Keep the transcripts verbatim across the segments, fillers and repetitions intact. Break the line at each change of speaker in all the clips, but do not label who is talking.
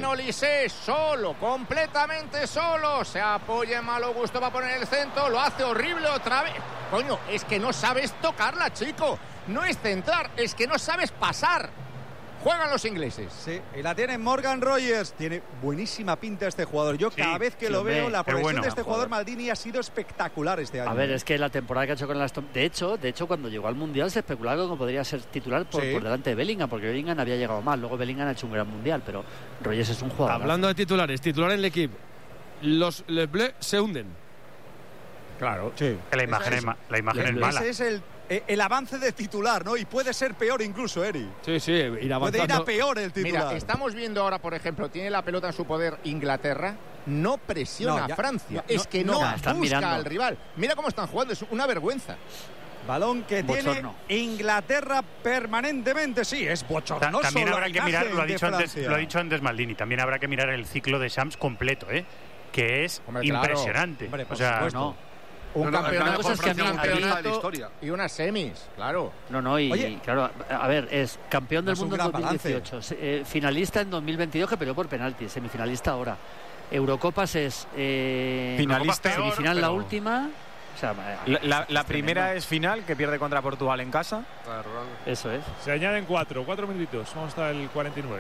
Olise, solo, completamente solo. Se apoya en Malo Gusto para poner el centro. Lo hace horrible otra vez. Coño, es que no sabes tocarla, chico. No es centrar, es que no sabes pasar. Juegan los ingleses.
Sí, y la tiene Morgan Rogers. Tiene buenísima pinta este jugador. Yo sí, cada vez que sí, lo hombre, veo, la progresión bueno, de este jugador Maldini ha sido espectacular este año.
A ver, es que la temporada que ha hecho con el Aston... De hecho, de hecho cuando llegó al Mundial se especulaba que podría ser titular por, sí. por delante de Bellingham, porque Bellingham había llegado mal. Luego Bellingham ha hecho un gran Mundial, pero Rogers es un jugador.
Hablando de titulares, titular en el equipo. Los Les Bleus se hunden.
Claro.
Sí.
Que la imagen, es, es, la imagen es mala.
Ese es el... el avance de titular, ¿no? Y puede ser peor incluso, Eri.
Sí, sí, ir avanzando.
Puede ir a peor el titular.
Mira, estamos viendo ahora, por ejemplo, tiene la pelota en su poder Inglaterra, no presiona no, ya, a Francia. No, es que no, no busca mirando. al rival. Mira cómo están jugando, es una vergüenza.
Balón que bochorno. tiene Inglaterra permanentemente. Sí, es bochornoso.
También habrá que mirar, lo ha, dicho antes, lo ha dicho antes Maldini, también habrá que mirar el ciclo de Shams completo, ¿eh? Que es Hombre, impresionante.
Claro. Hombre,
o sea,
no. Un no, campeonato, no, es que un campeonato y unas semis, claro.
No, no, y Oye, claro, a ver, es campeón del mundo en dos mil dieciocho, eh, finalista en dos mil veintidós que peleó por penaltis, semifinalista ahora. Eurocopas es eh,
finalista,
peor, semifinal
pero...
la última. O sea,
la, la, la primera es final, que pierde contra Portugal en casa.
Eso es.
Se añaden cuatro, cuatro minutitos, vamos hasta el cuarenta y nueve.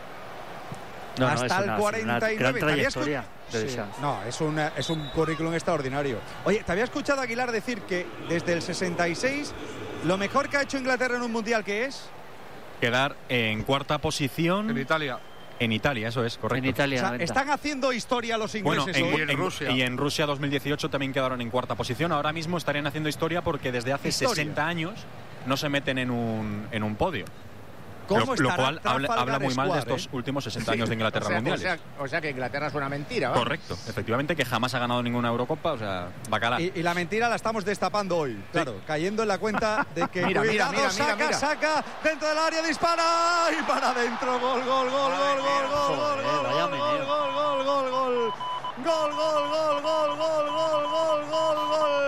No, no,
hasta
es
el
una,
cuarenta y nueve.
Una gran trayectoria de
sí. No, es, una, es un currículum extraordinario. Oye, te había escuchado Aguilar decir que desde el sesenta y seis lo mejor que ha hecho Inglaterra en un mundial, ¿qué es?
Quedar en cuarta posición
en Italia.
En Italia, eso es, correcto.
En Italia,
o sea, están haciendo historia los ingleses
bueno, en,
hoy.
En, en Rusia. Y en Rusia dos mil dieciocho también quedaron en cuarta posición. Ahora mismo estarían haciendo historia porque desde hace historia. sesenta años no se meten en un, en un podio. Lo, lo cual habla, habla muy mal de estos eh? últimos sesenta años de Inglaterra
o sea,
mundiales.
O sea, o sea que Inglaterra es una mentira, ¿vale?
Correcto, efectivamente, que jamás ha ganado ninguna Eurocopa, o sea, bacala.
Y, y la mentira la estamos destapando hoy, sí. Claro, cayendo en la cuenta de que
mira,
cuidado,
mira, mira,
saca,
mira, mira.
saca, dentro del área, dispara y para adentro, gol, gol, gol, gol, gol, gol, gol, gol, gol, gol, gol, gol, gol, gol. Gol, gol, gol, gol, gol, gol, gol, gol,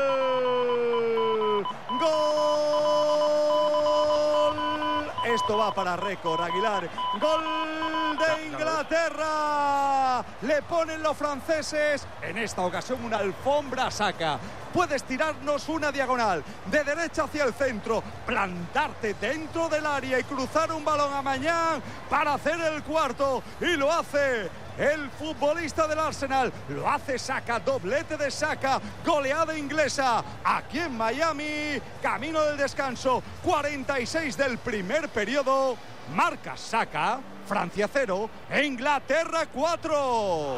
gol. Gol. Esto va para récord, Aguilar. Gol de Inglaterra. Le ponen los franceses. En esta ocasión una alfombra saca. Puedes tirarnos una diagonal de derecha hacia el centro, plantarte dentro del área y cruzar un balón a Mañán para hacer el cuarto. Y lo hace el futbolista del Arsenal. Lo hace Saka, doblete de Saka, goleada inglesa aquí en Miami, camino del descanso, cuarenta y seis del primer periodo. Marca Saka, Francia cero, Inglaterra cuatro.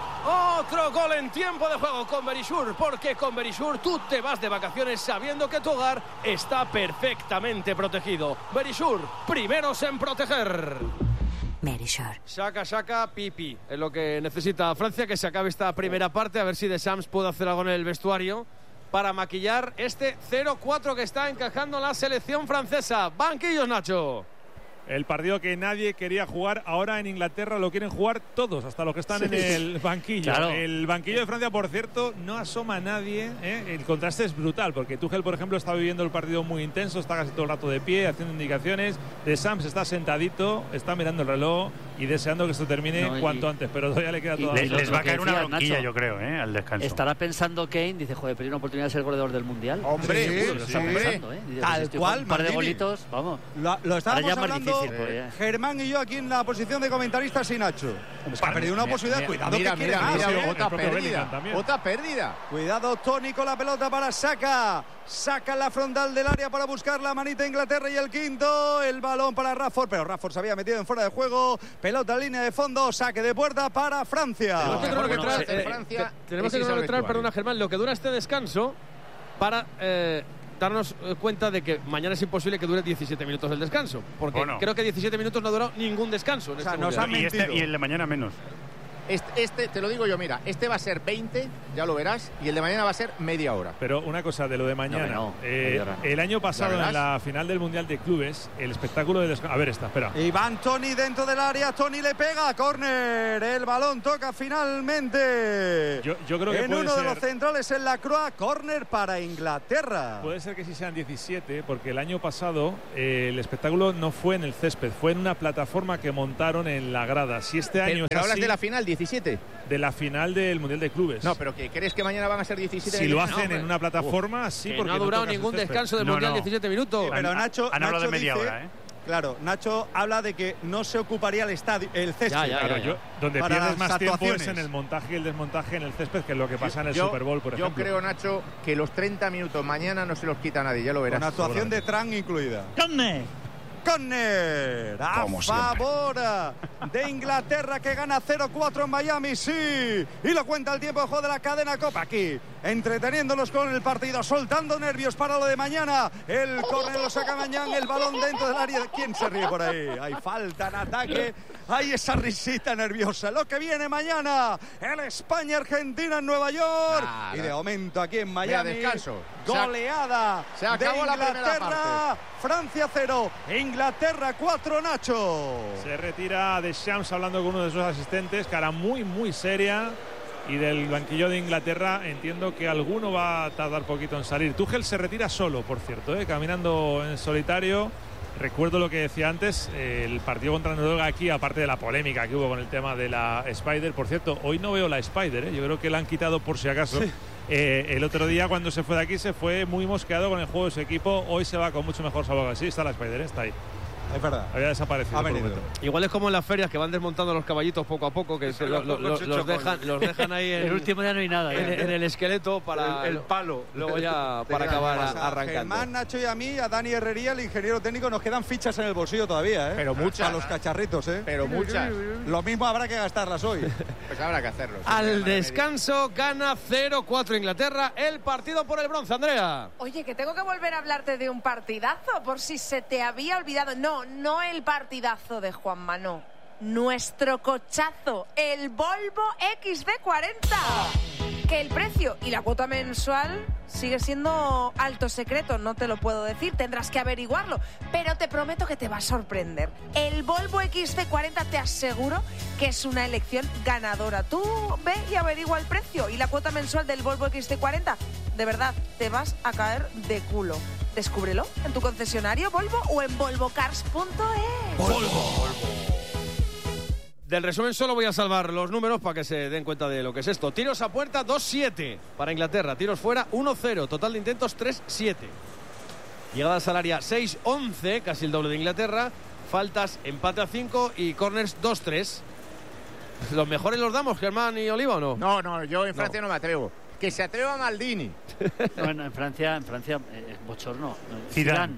Otro gol en tiempo de juego con Verisur, porque con Verisur tú te vas de vacaciones sabiendo que tu hogar está perfectamente protegido. Verisur, primeros en proteger.
Verisur.
Saca, saca, pipi. Es lo que necesita Francia, que se acabe esta primera parte, a ver si De Sams puede hacer algo en el vestuario para maquillar este cero cuatro que está encajando la selección francesa. Banquillos, Nacho.
El partido que nadie quería jugar, ahora en Inglaterra lo quieren jugar todos, hasta los que están sí. en el banquillo. Claro. El banquillo de Francia, por cierto, no asoma a nadie, ¿eh? El contraste es brutal, porque Tuchel, por ejemplo, está viviendo el partido muy intenso, está casi todo el rato de pie, haciendo indicaciones. De Sams está sentadito, está mirando el reloj y deseando que esto termine no, cuanto antes, pero todavía le queda todo.
Les, les va a caer una bronquilla, yo creo, ¿eh? Al descanso.
Estará pensando Kane, dice, joder, pero una oportunidad de ser goleador del Mundial.
Hombre, sí,
sí, lo está
sí.
pensando, ¿eh? Dice,
Tal
pues
cual,
un par de
Maldini.
golitos, vamos.
Lo, lo estábamos
ya
hablando,
difícil, pues, ya.
Germán y yo aquí en la posición de comentaristas y Nacho. Es que ha perdido una
mira,
posibilidad,
mira,
cuidado
mira,
que quiere
mira,
más,
mira,
¿eh?
otra pérdida, otra pérdida.
Cuidado, Toni con la pelota para Saka. Saca la frontal del área para buscar la manita de Inglaterra y el quinto. El balón para Rashford, pero Rashford se había metido en fuera de juego. Pelota en línea de fondo, saque de puerta para Francia.
Tenemos que cronometrar,
bueno,
eh,
Francia,
tenemos que cronometrar, perdona Germán, lo que dura este descanso para eh, darnos cuenta de que mañana es imposible que dure diecisiete minutos el descanso, porque bueno. creo que diecisiete minutos no ha durado ningún descanso en
o sea,
este
nos han
y, este, y el de mañana menos.
Este, este, te lo digo yo, mira, este va a ser veinte, ya lo verás, y el de mañana va a ser media hora.
Pero una cosa de lo de mañana. No, no, eh, el año pasado, en la final del Mundial de Clubes, el espectáculo de... A ver, esta, espera.
Iván Toney dentro del área, Toney le pega, córner, el balón toca finalmente.
Yo, yo creo que
en
puede
uno
ser...
de los centrales en la Croa, córner para Inglaterra.
Puede ser que sí sean diecisiete, porque el año pasado eh, el espectáculo no fue en el césped, fue en una plataforma que montaron en la grada. Si este año
pero,
es
pero
así,
hablas de la final, diecisiete.
De la final del Mundial de Clubes.
No, pero ¿qué crees que mañana van a ser diecisiete?
Si lo hacen
no,
en una plataforma, Uf, sí, porque
no ha durado
no
ningún descanso del no, Mundial, no. diecisiete minutos.
Sí, pero Nacho,
han hablado
Nacho
de media
dice,
hora, ¿eh?
Claro, Nacho habla de que no se ocuparía el estadio, el césped.
Ya, ya, claro, ya, ya. Yo, donde
para
pierdes más tiempo
actuaciones.
es en el montaje y el desmontaje en el césped, que es lo que pasa en el
yo,
Super Bowl, por
yo
ejemplo.
Yo creo, Nacho, que los treinta minutos mañana no se los quita nadie, ya lo verás.
Con actuación de Tran incluida.
¡Córner!
Córner a
Como
favor de Inglaterra, que gana cero cuatro en Miami, sí. Y lo cuenta el tiempo de juego de la cadena Copa aquí, entreteniéndonos con el partido, soltando nervios para lo de mañana. El córner lo saca Mañán, el balón dentro del área. ¿Quién se ríe por ahí? Hay falta en ataque, hay esa risita nerviosa. Lo que viene mañana, el España-Argentina en Nueva York.
Nada.
Y de momento aquí en Miami,
Mira, descanso.
goleada
se acabó
de Inglaterra.
La primera parte.
Francia cero, Inglaterra cuatro, Nacho.
Se retira Deschamps hablando con uno de sus asistentes, cara muy, muy seria. Y del banquillo de Inglaterra entiendo que alguno va a tardar poquito en salir. Tuchel se retira solo, por cierto, ¿eh? Caminando en solitario. Recuerdo lo que decía antes, eh, el partido contra Noruega aquí, aparte de la polémica que hubo con el tema de la Spider. Por cierto, hoy no veo la Spider, ¿eh? Yo creo que la han quitado por si acaso. Sí. Eh, el otro día cuando se fue de aquí se fue muy mosqueado con el juego de su equipo. Hoy se va con mucho mejor sabor. Sí, está la Spider, ¿eh? Está ahí.
Es verdad.
Había desaparecido.
Ha venido.
Igual es como en las ferias que van desmontando los caballitos poco a poco, que se lo, lo, lo, los, dejan, los dejan ahí en
el último día no hay nada.
En, en el esqueleto para
el, el palo.
Luego ya para acabar arrancando.
Germán, Nacho y a mí, a Dani Herrería, el ingeniero técnico, nos quedan fichas en el bolsillo todavía, ¿eh?
Pero muchas.
A los cacharritos, ¿eh?
Pero muchas.
Lo mismo habrá que gastarlas hoy.
Pues habrá que hacerlo. Sí,
Al descanso gana cero cuatro Inglaterra el partido por el bronce, Andrea.
Oye, que tengo que volver a hablarte de un partidazo, por si se te había olvidado. No, no el partidazo. Partidazo de Juanma, no. Nuestro cochazo, el Volvo X C cuarenta. Que el precio y la cuota mensual sigue siendo alto secreto, no te lo puedo decir, tendrás que averiguarlo, pero te prometo que te va a sorprender. El Volvo X C cuarenta te aseguro que es una elección ganadora. Tú ve y averigua el precio y la cuota mensual del Volvo X C cuarenta. De verdad, te vas a caer de culo. Descúbrelo en tu concesionario Volvo o en volvo cars punto es.
Volvo. Del resumen solo voy a salvar los números para que se den cuenta de lo que es esto. Tiros a puerta dos siete para Inglaterra, tiros fuera uno cero, total de intentos tres siete. Llegadas al área seis once, casi el doble de Inglaterra. Faltas, empate a cinco y corners dos tres. ¿Los mejores los damos, Germán y Oliva, o no?
No, no, yo en Francia no, no me atrevo. Que se atreva Maldini.
Bueno, en Francia, en Francia es bochorno.
Zidane.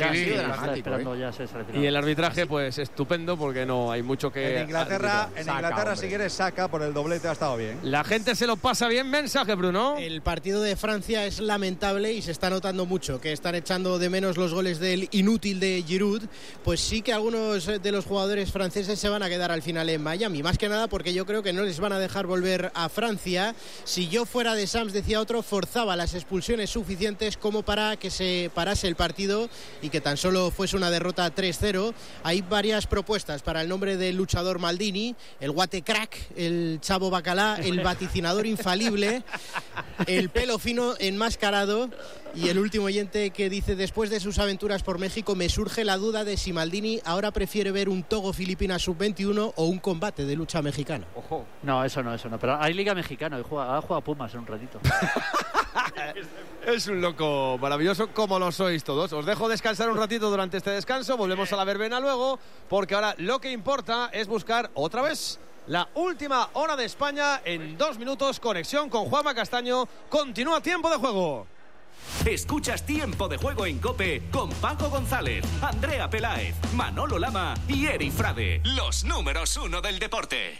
Y el arbitraje, pues estupendo, porque no hay mucho que.
En Inglaterra, en Inglaterra si quieres, saca por el doblete, ha estado bien.
La gente se lo pasa bien. Mensaje, Bruno.
El partido de Francia es lamentable y se está notando mucho que están echando de menos los goles del inútil de Giroud. Pues sí que algunos de los jugadores franceses se van a quedar al final en Miami. Más que nada porque yo creo que no les van a dejar volver a Francia. Si yo fuera de Sams, decía otro, forzaba las expulsiones suficientes como para que se parase el partido y que tan solo fuese una derrota tres cero. Hay varias propuestas para el nombre del luchador Maldini: el guate crack, el chavo bacalá, el vaticinador infalible, el pelo fino enmascarado. Y el último oyente que dice: después de sus aventuras por México me surge la duda de si Maldini ahora prefiere ver un Togo Filipinas sub veintiuno o un combate de lucha mexicana.
Ojo. No, eso no, eso no. Pero hay Liga Mexicana, ha jugado Pumas en un ratito.
Es un loco maravilloso, como lo sois todos. Os dejo descansar un ratito durante este descanso. Volvemos a la verbena luego, porque ahora lo que importa es buscar otra vez la última hora de España en dos minutos. Conexión con Juanma Castaño. Continúa Tiempo de Juego.
Escuchas Tiempo de Juego en COPE con Paco González, Andrea Peláez, Manolo Lama y Eri Frade, los números uno del deporte.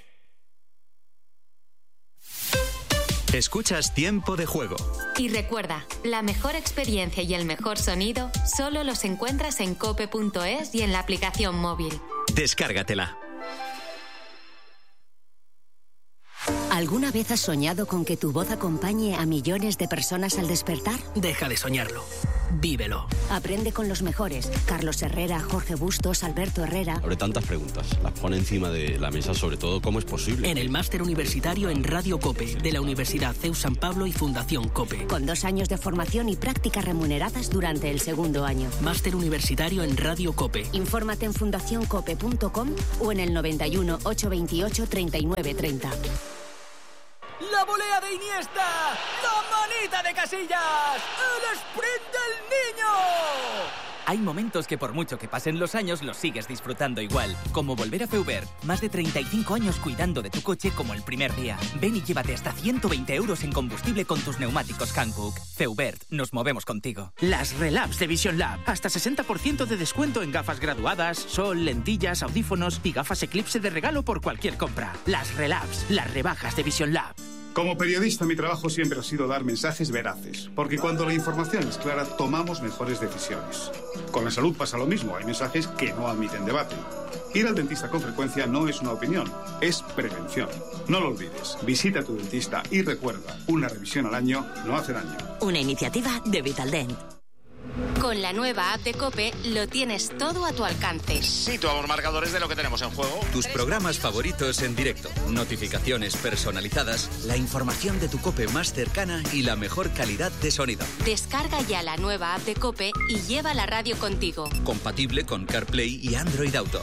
Escuchas Tiempo de Juego.
Y recuerda, la mejor experiencia y el mejor sonido solo los encuentras en cope punto es y en la aplicación móvil.
Descárgatela.
¿Alguna vez has soñado con que tu voz acompañe a millones de personas al despertar?
Deja de soñarlo. Vívelo.
Aprende con los mejores. Carlos Herrera, Jorge Bustos, Alberto Herrera.
Abre tantas preguntas. Las pone encima de la mesa, sobre todo, ¿cómo es posible?
En el máster universitario en Radio COPE, de la Universidad C E U San Pablo y Fundación COPE.
Con dos años de formación y prácticas remuneradas durante el segundo año.
Máster universitario en Radio COPE.
Infórmate en fundación cope punto com o en el noventa y uno, ochocientos veintiocho, treinta y nueve treinta.
La volea de Iniesta, la manita de Casillas, el sprint del niño. Hay momentos que por mucho que pasen los años los sigues disfrutando igual, como volver a Feubert. Más de treinta y cinco años cuidando de tu coche como el primer día. Ven y llévate hasta ciento veinte euros en combustible con tus neumáticos Hankook. Feubert, nos movemos contigo.
Las Relabs de Vision Lab. Hasta sesenta por ciento de descuento en gafas graduadas, sol, lentillas, audífonos y gafas Eclipse de regalo por cualquier compra. Las Relabs, las rebajas de Vision Lab.
Como periodista, mi trabajo siempre ha sido dar mensajes veraces, porque cuando la información es clara, tomamos mejores decisiones. Con la salud pasa lo mismo, hay mensajes que no admiten debate. Ir al dentista con frecuencia no es una opinión, es prevención. No lo olvides, visita a tu dentista y recuerda, una revisión al año no hace daño.
Una iniciativa de Vitaldent.
Con la nueva app de COPE lo tienes todo a tu alcance.
Situamos marcadores de lo que tenemos en juego.
Tus programas favoritos en directo, notificaciones personalizadas, la información de tu COPE más cercana y la mejor calidad de sonido.
Descarga ya la nueva app de COPE y lleva la radio contigo.
Compatible con CarPlay y Android Auto.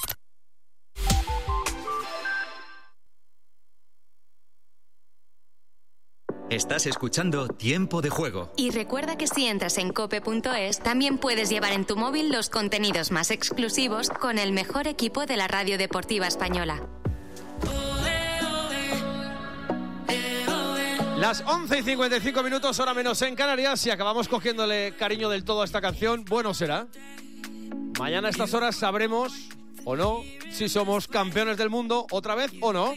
Estás escuchando Tiempo de Juego.
Y recuerda que si entras en cope punto es, también puedes llevar en tu móvil los contenidos más exclusivos con el mejor equipo de la radio deportiva española.
Las once y cincuenta y cinco minutos, hora menos en Canarias, y acabamos cogiéndole cariño del todo a esta canción. Bueno será. Mañana a estas horas sabremos, o no, si somos campeones del mundo otra vez o no.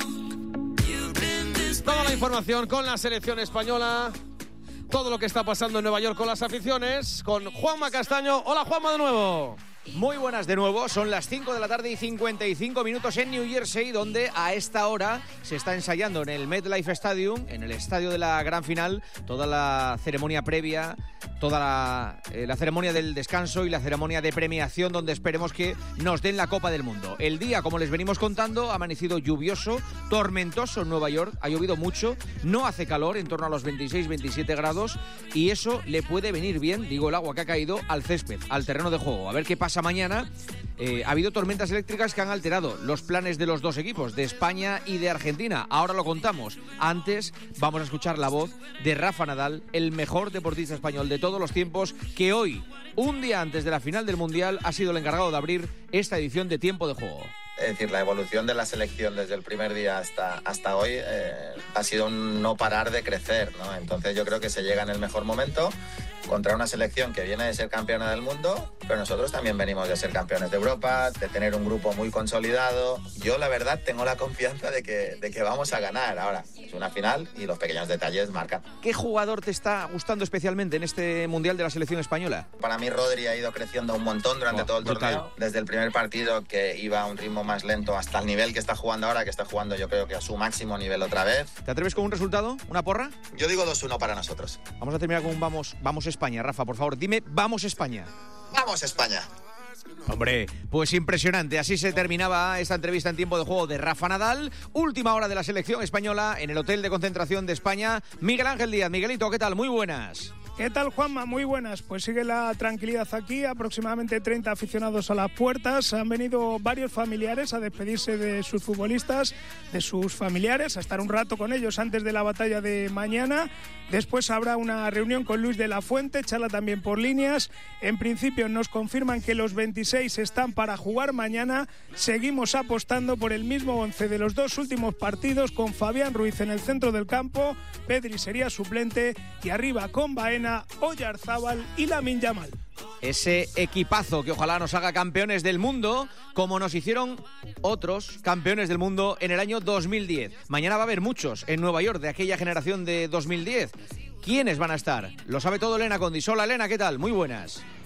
Toda la información con la selección española, todo lo que está pasando en Nueva York con las aficiones, con Juanma Castaño. Hola, Juanma, de nuevo.
Muy buenas de nuevo, son las cinco de la tarde y cincuenta y cinco minutos en New Jersey, donde a esta hora se está ensayando en el MetLife Stadium, en el estadio de la gran final, toda la ceremonia previa, toda la, eh, la ceremonia del descanso y la ceremonia de premiación, donde esperemos que nos den la Copa del Mundo. El día, como les venimos contando, ha amanecido lluvioso, tormentoso en Nueva York, ha llovido mucho, no hace calor, en torno a los veintiséis veintisiete grados, y eso le puede venir bien, digo el agua que ha caído, al césped, al terreno de juego. A ver qué pasa mañana. Eh, ha habido tormentas eléctricas que han alterado los planes de los dos equipos, de España y de Argentina. Ahora lo contamos. Antes vamos a escuchar la voz de Rafa Nadal, el mejor deportista español de todos los tiempos, que hoy, un día antes de la final del Mundial, ha sido el encargado de abrir esta edición de Tiempo de Juego.
Es decir, la evolución de la selección desde el primer día hasta, hasta hoy eh, ha sido un no parar de crecer, ¿no? Entonces yo creo que se llega en el mejor momento contra una selección que viene de ser campeona del mundo, pero nosotros también venimos de ser campeones de Europa, de tener un grupo muy consolidado. Yo la verdad tengo la confianza de que, de que vamos a ganar. Ahora, es una final y los pequeños detalles marcan.
¿Qué jugador te está gustando especialmente en este Mundial de la selección española?
Para mí Rodri ha ido creciendo un montón durante oh, todo el brutal. torneo. Desde el primer partido, que iba a un ritmo más lento, hasta el nivel que está jugando ahora, que está jugando yo creo que a su máximo nivel otra vez.
¿Te atreves con un resultado? ¿Una porra?
Yo digo dos uno para nosotros.
Vamos a terminar con un vamos, vamos España. Rafa, por favor, dime vamos España.
¡Vamos España!
Hombre, pues impresionante. Así se terminaba esta entrevista en Tiempo de Juego de Rafa Nadal. Última hora de la selección española en el Hotel de Concentración de España. Miguel Ángel Díaz. Miguelito, ¿qué tal? Muy buenas.
¿Qué tal, Juanma? Muy buenas. Pues sigue la tranquilidad aquí, aproximadamente treinta aficionados a las puertas. Han venido varios familiares a despedirse de sus futbolistas, de sus familiares, a estar un rato con ellos antes de la batalla de mañana. Después habrá una reunión con Luis de la Fuente, charla también por líneas. En principio nos confirman que los veintiséis están para jugar mañana. Seguimos apostando por el mismo once de los dos últimos partidos, con Fabián Ruiz en el centro del campo, Pedri sería suplente y arriba con Baena, Oyarzábal y Lamine Yamal.
Ese equipazo que ojalá nos haga campeones del mundo, como nos hicieron otros campeones del mundo en el año dos mil diez. Mañana va a haber muchos en Nueva York de aquella generación de dos mil diez. ¿Quiénes van a estar? Lo sabe todo Elena Condis. Hola Elena, ¿qué tal? Muy buenas.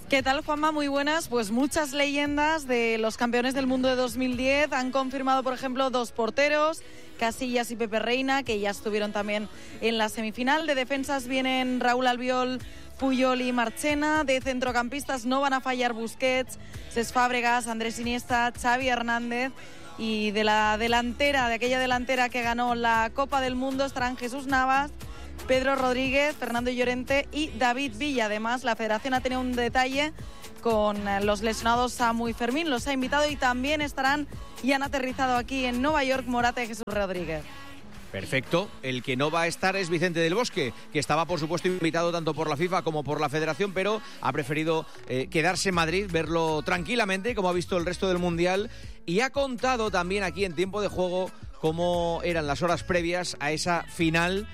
¿Qué tal, Juanma? Muy buenas. Pues muchas leyendas de los campeones del mundo de dos mil diez han confirmado, por ejemplo, dos porteros, Casillas y Pepe Reina, que ya estuvieron también en la semifinal. De defensas vienen Raúl Albiol, Puyol y Marchena. De centrocampistas no van a fallar Busquets, Cesc Fàbregas, Andrés Iniesta, Xavi Hernández. Y de la delantera, de aquella delantera que ganó la Copa del Mundo, estarán Jesús Navas, Pedro Rodríguez, Fernando Llorente y David Villa. Además, la Federación ha tenido un detalle con los lesionados Samu y Fermín, los ha invitado y también estarán y han aterrizado aquí en Nueva York Morata y Jesús Rodríguez.
Perfecto. El que no va a estar es Vicente del Bosque, que estaba, por supuesto, invitado tanto por la FIFA como por la Federación, pero ha preferido eh, quedarse en Madrid, verlo tranquilamente, como ha visto el resto del Mundial, y ha contado también aquí en Tiempo de Juego cómo eran las horas previas a esa final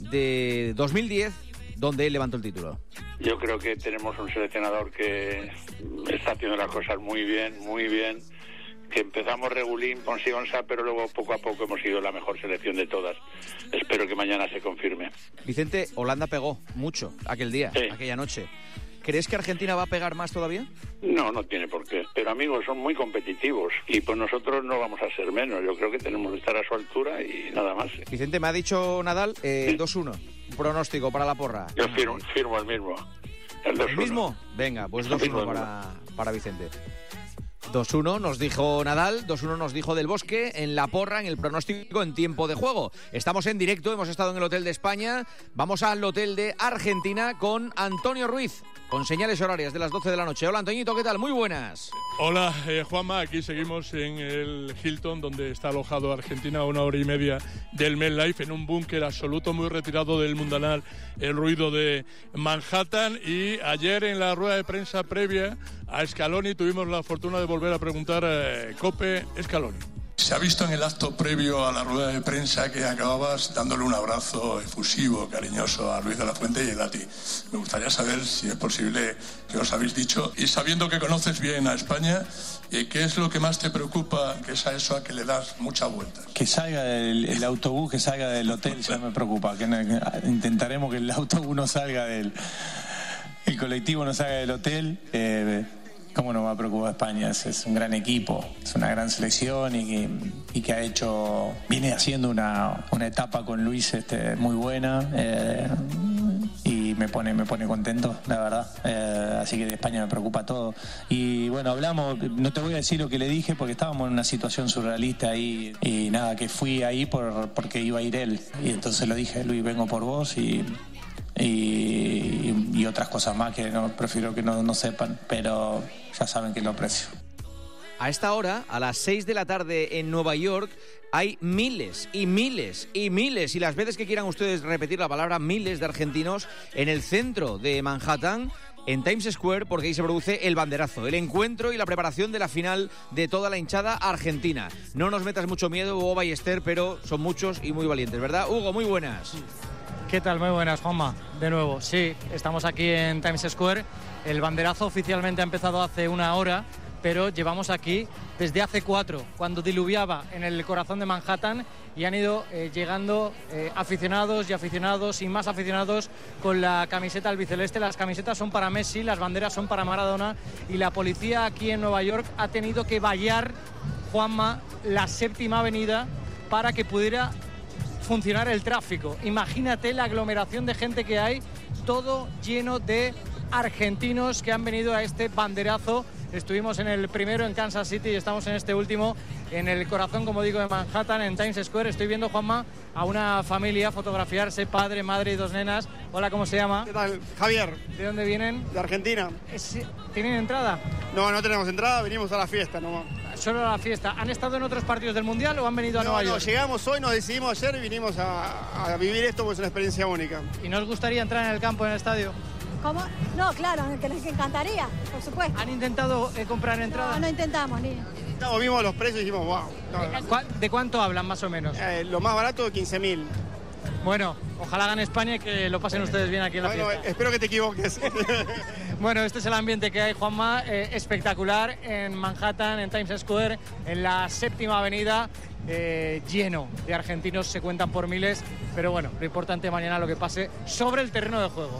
de dos mil diez, donde él levantó el título.
Yo creo que tenemos un seleccionador que está haciendo las cosas muy bien, muy bien, que empezamos regulín con Sionsa, pero luego poco a poco hemos sido la mejor selección de todas. Espero que mañana se confirme.
Vicente, Holanda pegó mucho aquel día, sí. aquella noche. ¿Crees que Argentina va a pegar más todavía?
No, no tiene por qué. Pero amigos, son muy competitivos y pues nosotros no vamos a ser menos. Yo creo que tenemos que estar a su altura y nada más.
Vicente, me ha dicho Nadal eh, sí. dos uno. Un pronóstico para la porra.
Yo firmo, firmo el mismo. ¿El,
¿El mismo? Venga, pues dos uno para, para Vicente. dos uno nos dijo Nadal, dos uno nos dijo Del Bosque en la porra, en el pronóstico en Tiempo de Juego. Estamos en directo, hemos estado en el Hotel de España, vamos al Hotel de Argentina con Antonio Ruiz, con señales horarias de las doce de la noche. Hola, Antoñito, ¿qué tal? Muy buenas.
Hola, eh, Juanma, aquí seguimos en el Hilton, donde está alojado Argentina a una hora y media del MetLife, en un búnker absoluto muy retirado del mundanal, el ruido de Manhattan. Y ayer en la rueda de prensa previa a Scaloni tuvimos la fortuna de volver a preguntar eh, Cope Scaloni.
Se ha visto en el acto previo a la rueda de prensa que acababas dándole un abrazo efusivo, cariñoso a Luis de la Fuente y a ti. Me gustaría saber si es posible que os habéis dicho, y sabiendo que conoces bien a España, ¿qué es lo que más te preocupa, que es a eso a que le das muchas vueltas?
Que salga el, el autobús, que salga del hotel, ya me preocupa. Que, que intentaremos que el autobús no salga del... el colectivo no salga del hotel. Eh, ¿Cómo no va a preocupar España? Es, es un gran equipo, es una gran selección y que, y que ha hecho, viene haciendo una, una etapa con Luis este, muy buena eh, y me pone, me pone contento, la verdad. Eh, así que de España me preocupa todo. Y bueno, hablamos, no te voy a decir lo que le dije porque estábamos en una situación surrealista ahí y nada, que fui ahí por, porque iba a ir él. Y entonces lo dije, Luis, vengo por vos y... Y, y otras cosas más que no prefiero que no, no sepan, pero ya saben que lo aprecio.
A esta hora, a las seis de la tarde en Nueva York, hay miles y miles y miles, y las veces que quieran ustedes repetir la palabra miles de argentinos en el centro de Manhattan, en Times Square, porque ahí se produce el banderazo, el encuentro y la preparación de la final de toda la hinchada argentina. No nos metas mucho miedo, Hugo Ballester, pero son muchos y muy valientes, ¿verdad? Hugo, muy buenas.
¿Qué tal? Muy buenas, Juanma. De nuevo, sí, estamos aquí en Times Square. El banderazo oficialmente ha empezado hace una hora, pero llevamos aquí desde hace cuatro, cuando diluviaba en el corazón de Manhattan, y han ido eh, llegando eh, aficionados y aficionados y más aficionados con la camiseta albiceleste. Las camisetas son para Messi, las banderas son para Maradona, y la policía aquí en Nueva York ha tenido que vallar, Juanma, la séptima avenida para que pudiera funcionar el tráfico. Imagínate la aglomeración de gente que hay, todo lleno de argentinos que han venido a este banderazo. Estuvimos en el primero en Kansas City y estamos en este último en el corazón, como digo, de Manhattan, en Times Square. Estoy viendo, Juanma, a una familia fotografiarse, padre, madre y dos nenas. Hola, ¿cómo se llama?
¿Qué tal? Javier.
¿De dónde vienen?
De Argentina.
¿Tienen entrada?
No, no tenemos entrada, venimos a la fiesta nomás.
Solo a la fiesta. ¿Han estado en otros partidos del Mundial o han venido a
no,
Nueva
no,
York?
No, llegamos hoy, nos decidimos ayer y vinimos a, a vivir esto, pues es una experiencia única.
¿Y nos gustaría entrar en el campo, en el estadio?
¿Cómo? No, claro, que les encantaría, por supuesto.
¿Han intentado eh, comprar entradas?
No, no intentamos, ni...
No, vimos los precios y dijimos, wow.
No. ¿De cuánto hablan, más o menos?
Eh, lo más barato, quince mil.
Bueno, ojalá gane España y que lo pasen ustedes bien aquí en la
bueno,
fiesta.
Espero que te equivoques.
Bueno, este es el ambiente que hay, Juanma, eh, espectacular en Manhattan, en Times Square, en la séptima avenida, eh, lleno de argentinos, se cuentan por miles, pero bueno, lo importante mañana lo que pase sobre el terreno de juego.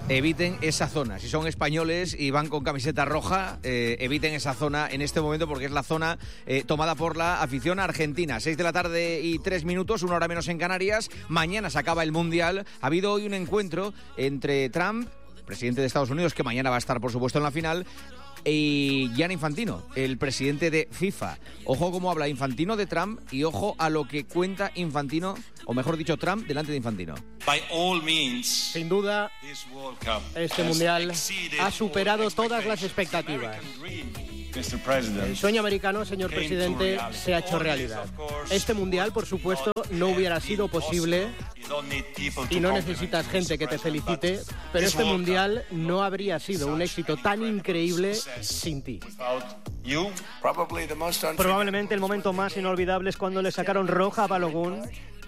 eviten esa zona. Si son españoles y van con camiseta roja, eh, eviten esa zona en este momento porque es la zona eh, tomada por la afición argentina. Seis de la tarde y tres minutos, una hora menos en Canarias. Mañana se acaba el Mundial. Ha habido hoy un encuentro entre Trump, presidente de Estados Unidos, que mañana va a estar, por supuesto, en la final, y Gianni Infantino, el presidente de FIFA. Ojo cómo habla Infantino de Trump y ojo a lo que cuenta Infantino, o mejor dicho, Trump delante de Infantino.
Sin duda, este Mundial ha superado todas las expectativas. El sueño americano, señor presidente, se ha hecho realidad. Este Mundial, por supuesto, no hubiera sido posible y no necesitas gente que te felicite, pero este Mundial no habría sido un éxito tan increíble sin ti. Probablemente el momento más inolvidable es cuando le sacaron roja a Balogun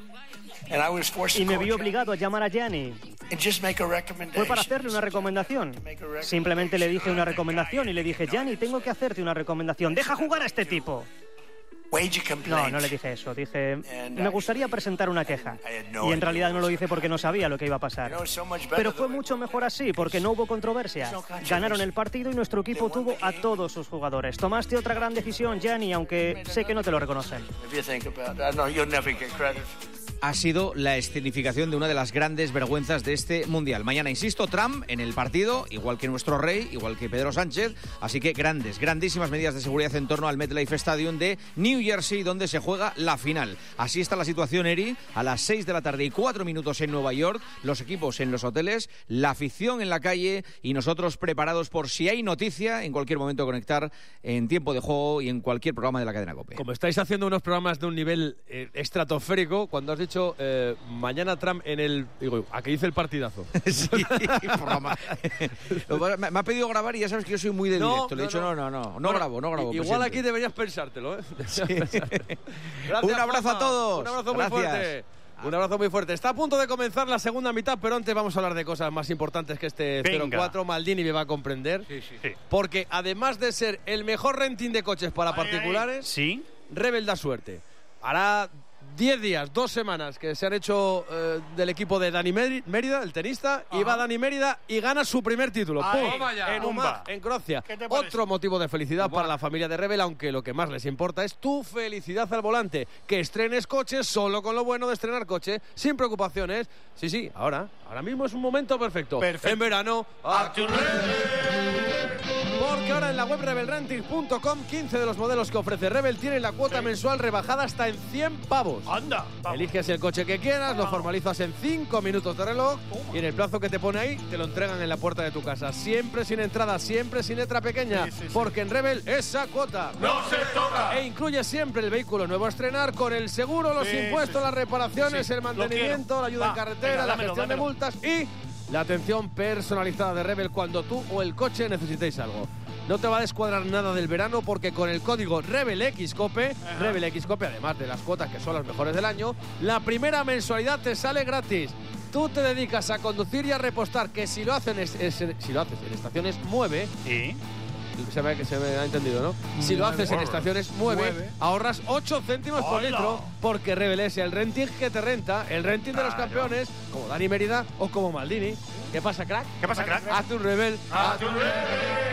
y me vi obligado a llamar a Gianni. Fue para hacerle una recomendación. Simplemente le dije una recomendación y le dije, Gianni, tengo que hacerte una recomendación. ¡Deja jugar a este tipo! No, no le dije eso. Dije, me gustaría presentar una queja. Y en realidad no lo hice porque no sabía lo que iba a pasar. Pero fue mucho mejor así, porque no hubo controversia. Ganaron el partido y nuestro equipo tuvo a todos sus jugadores. Tomaste otra gran decisión, Gianni, aunque sé que no te lo reconocen.
Ha sido la escenificación de una de las grandes vergüenzas de este Mundial. Mañana, insisto, Trump en el partido, igual que nuestro rey, igual que Pedro Sánchez. Así que grandes, grandísimas medidas de seguridad en torno al MetLife Stadium de New Jersey, donde se juega la final. Así está la situación, Eri. A las seis de la tarde y cuatro minutos en Nueva York, los equipos en los hoteles, la afición en la calle y nosotros preparados por si hay noticia, en cualquier momento conectar en tiempo de juego y en cualquier programa de la cadena COPE.
Como estáis haciendo unos programas de un nivel eh, estratosférico, cuando has dicho eh, mañana Trump en el... Digo, ¿a qué dice el partidazo?
Sí, programa. me, me ha pedido grabar y ya sabes que yo soy muy de
no,
directo. Le he
no,
dicho, no, no, no, no, no grabo, no grabo.
Igual
presidente.
aquí deberías pensártelo, ¿eh?
Sí.
Gracias,
un abrazo
Juanma.
a todos.
Un abrazo
Gracias.
muy fuerte. Un abrazo muy fuerte. Está a punto de comenzar la segunda mitad, pero antes vamos a hablar de cosas más importantes que este cero cuatro. Maldini me va a comprender.
Sí, sí, sí.
Porque además de ser el mejor renting de coches para ay, particulares,
¿sí?
Rebel da suerte. Hará diez días, dos semanas que se han hecho eh, del equipo de Dani Mérida, el tenista, ajá, y va Dani Mérida y gana su primer título.
Ay,
¡pum! En Umag, en Croacia. Otro motivo de felicidad para la familia de Rebel, aunque lo que más les importa es tu felicidad al volante. Que estrenes coches solo con lo bueno de estrenar coche, sin preocupaciones. Sí, sí, ahora, ahora mismo es un momento perfecto.
Perfecto.
En verano, a tu porque ahora en la web rebel renting punto com, quince de los modelos que ofrece Rebel tienen la cuota sí. mensual rebajada hasta en cien pavos.
¡Anda! Vamos.
Eliges el coche que quieras, lo formalizas en cinco minutos de reloj y en el plazo que te pone ahí te lo entregan en la puerta de tu casa. Siempre sin entrada, siempre sin letra pequeña, sí, sí, sí. porque en Rebel esa cuota
no se toca.
E incluye siempre el vehículo nuevo a estrenar con el seguro, los sí, impuestos, sí, las reparaciones, sí, el mantenimiento, la ayuda Va, en carretera, venga, dámelo, la gestión dámelo. de multas y la atención personalizada de Rebel cuando tú o el coche necesitéis algo. No te va a descuadrar nada del verano porque con el código RebelXCOPE, RebelXCOPE, además de las cuotas que son las mejores del año, la primera mensualidad te sale gratis. Tú te dedicas a conducir y a repostar, que si lo, hacen es, es, si lo haces en estaciones Mueve,
¿sí?
se ve que se me ha entendido, ¿no? Si lo haces en estaciones Mueve, Mueve. ahorras ocho céntimos por litro, porque Rebel es el renting que te renta, el renting claro. de los campeones, como Dani Mérida o como Maldini. ¿Qué pasa, crack?
¿Qué pasa, crack?
Hazte un Rebel.
Hazte un Rebel.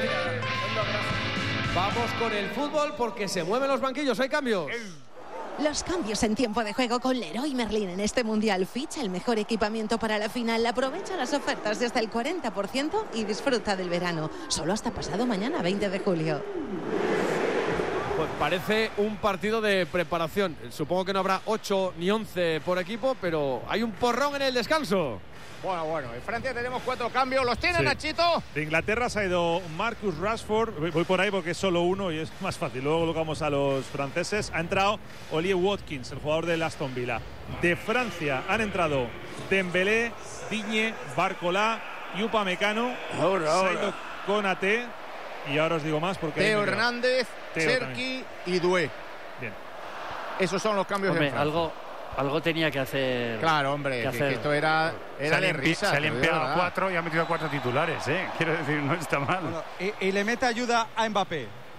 Vamos con el fútbol porque se mueven los banquillos, hay cambios.
Los cambios en tiempo de juego con Leroy Merlin en este Mundial. Ficha el mejor equipamiento para la final. Aprovecha las ofertas de hasta el cuarenta por ciento y disfruta del verano. Solo hasta pasado mañana, veinte de julio.
Pues parece un partido de preparación. Supongo que no habrá ocho ni once por equipo, pero hay un porrón en el descanso.
Bueno, bueno, en Francia tenemos cuatro cambios. ¿Los tiene, sí. Nachito?
De Inglaterra se ha ido Marcus Rashford. Voy por ahí porque es solo uno y es más fácil. Luego colocamos a los franceses. Ha entrado Ollie Watkins, el jugador del Aston Villa. De Francia han entrado Dembélé, Digne, Barcola y Upamecano.
Ahora,
se
ahora.
ha ido Konaté. Y ahora os digo más porque...
Teo Hernández, Cherki y Doué.
Bien.
Esos son los cambios
Hombre,
en Francia.
algo... Algo tenía que hacer.
Claro, hombre, que, que esto era, era
se
de risa.
Se ha limpiado a cuatro y ha metido a cuatro titulares, ¿eh? Quiero decir, no está mal.
Bueno, y, y le mete ayuda a Mbappé.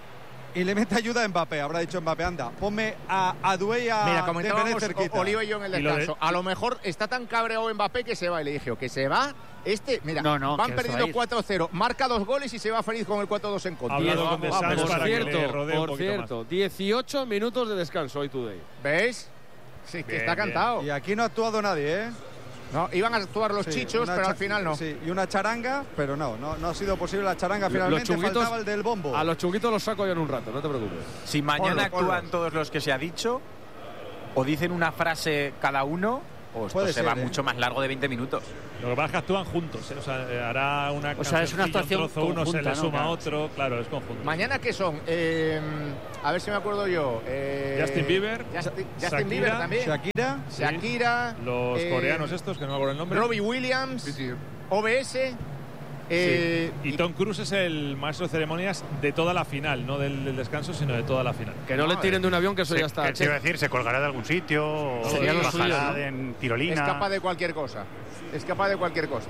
y le mete ayuda a Mbappé. Habrá dicho Mbappé, anda, ponme a, a Doué y a
Mira, comentábamos
cerquita.
Oliva y yo en el descanso. A lo mejor está tan cabreado Mbappé que se va. Y le dije, que se va. Este, mira,
no, no,
van perdiendo cuatro cero. Marca dos goles y se va feliz con el cuatro dos en contra.
Hablado con
ah,
por
para cierto,
que le rodee
por
un poquito
cierto,
más.
dieciocho minutos de descanso hoy today.
¿Ves? Sí, que
Bien,
está cantado.
Bien. Y aquí no ha actuado nadie, ¿eh?
No, iban a actuar los
sí,
chichos, pero al final no.
Sí, y una charanga, pero no, no, no ha sido posible la charanga
Los
finalmente,
chunguitos,
faltaba el del bombo.
A los chunguitos los saco yo en un rato, no te preocupes.
Si mañana
Ponlo,
actúan
ponlo.
todos los que se ha dicho, o dicen una frase cada uno, o esto
Puede
se
ser,
va
¿eh?
mucho más largo de veinte minutos.
Lo que pasa es que actúan juntos, ¿eh? O sea, eh, hará una
O sea, es una
cancioncilla,
actuación
un trozo, uno se
conjunta,
le
¿no?
suma a
Claro.
otro, claro, es conjunto.
¿Mañana qué son? Eh, a ver si me acuerdo yo. Eh,
Justin Bieber,
Justin, Justin
Shakira,
Bieber también.
Shakira,
Shakira.
Los
eh,
coreanos estos, que no me acuerdo el nombre.
Robbie Williams. O B S. Eh,
Sí. Y Tom Cruise es el maestro de ceremonias de toda la final, no del, del descanso, sino de toda la final.
Que no, le tiren de un avión, que eso
Se-
ya está.
que te iba a decir, se colgará de algún sitio, o
Sería lo
bajará
suyo, ¿no?
de- en tirolina.
Es capaz de cualquier cosa. Es capaz de cualquier cosa.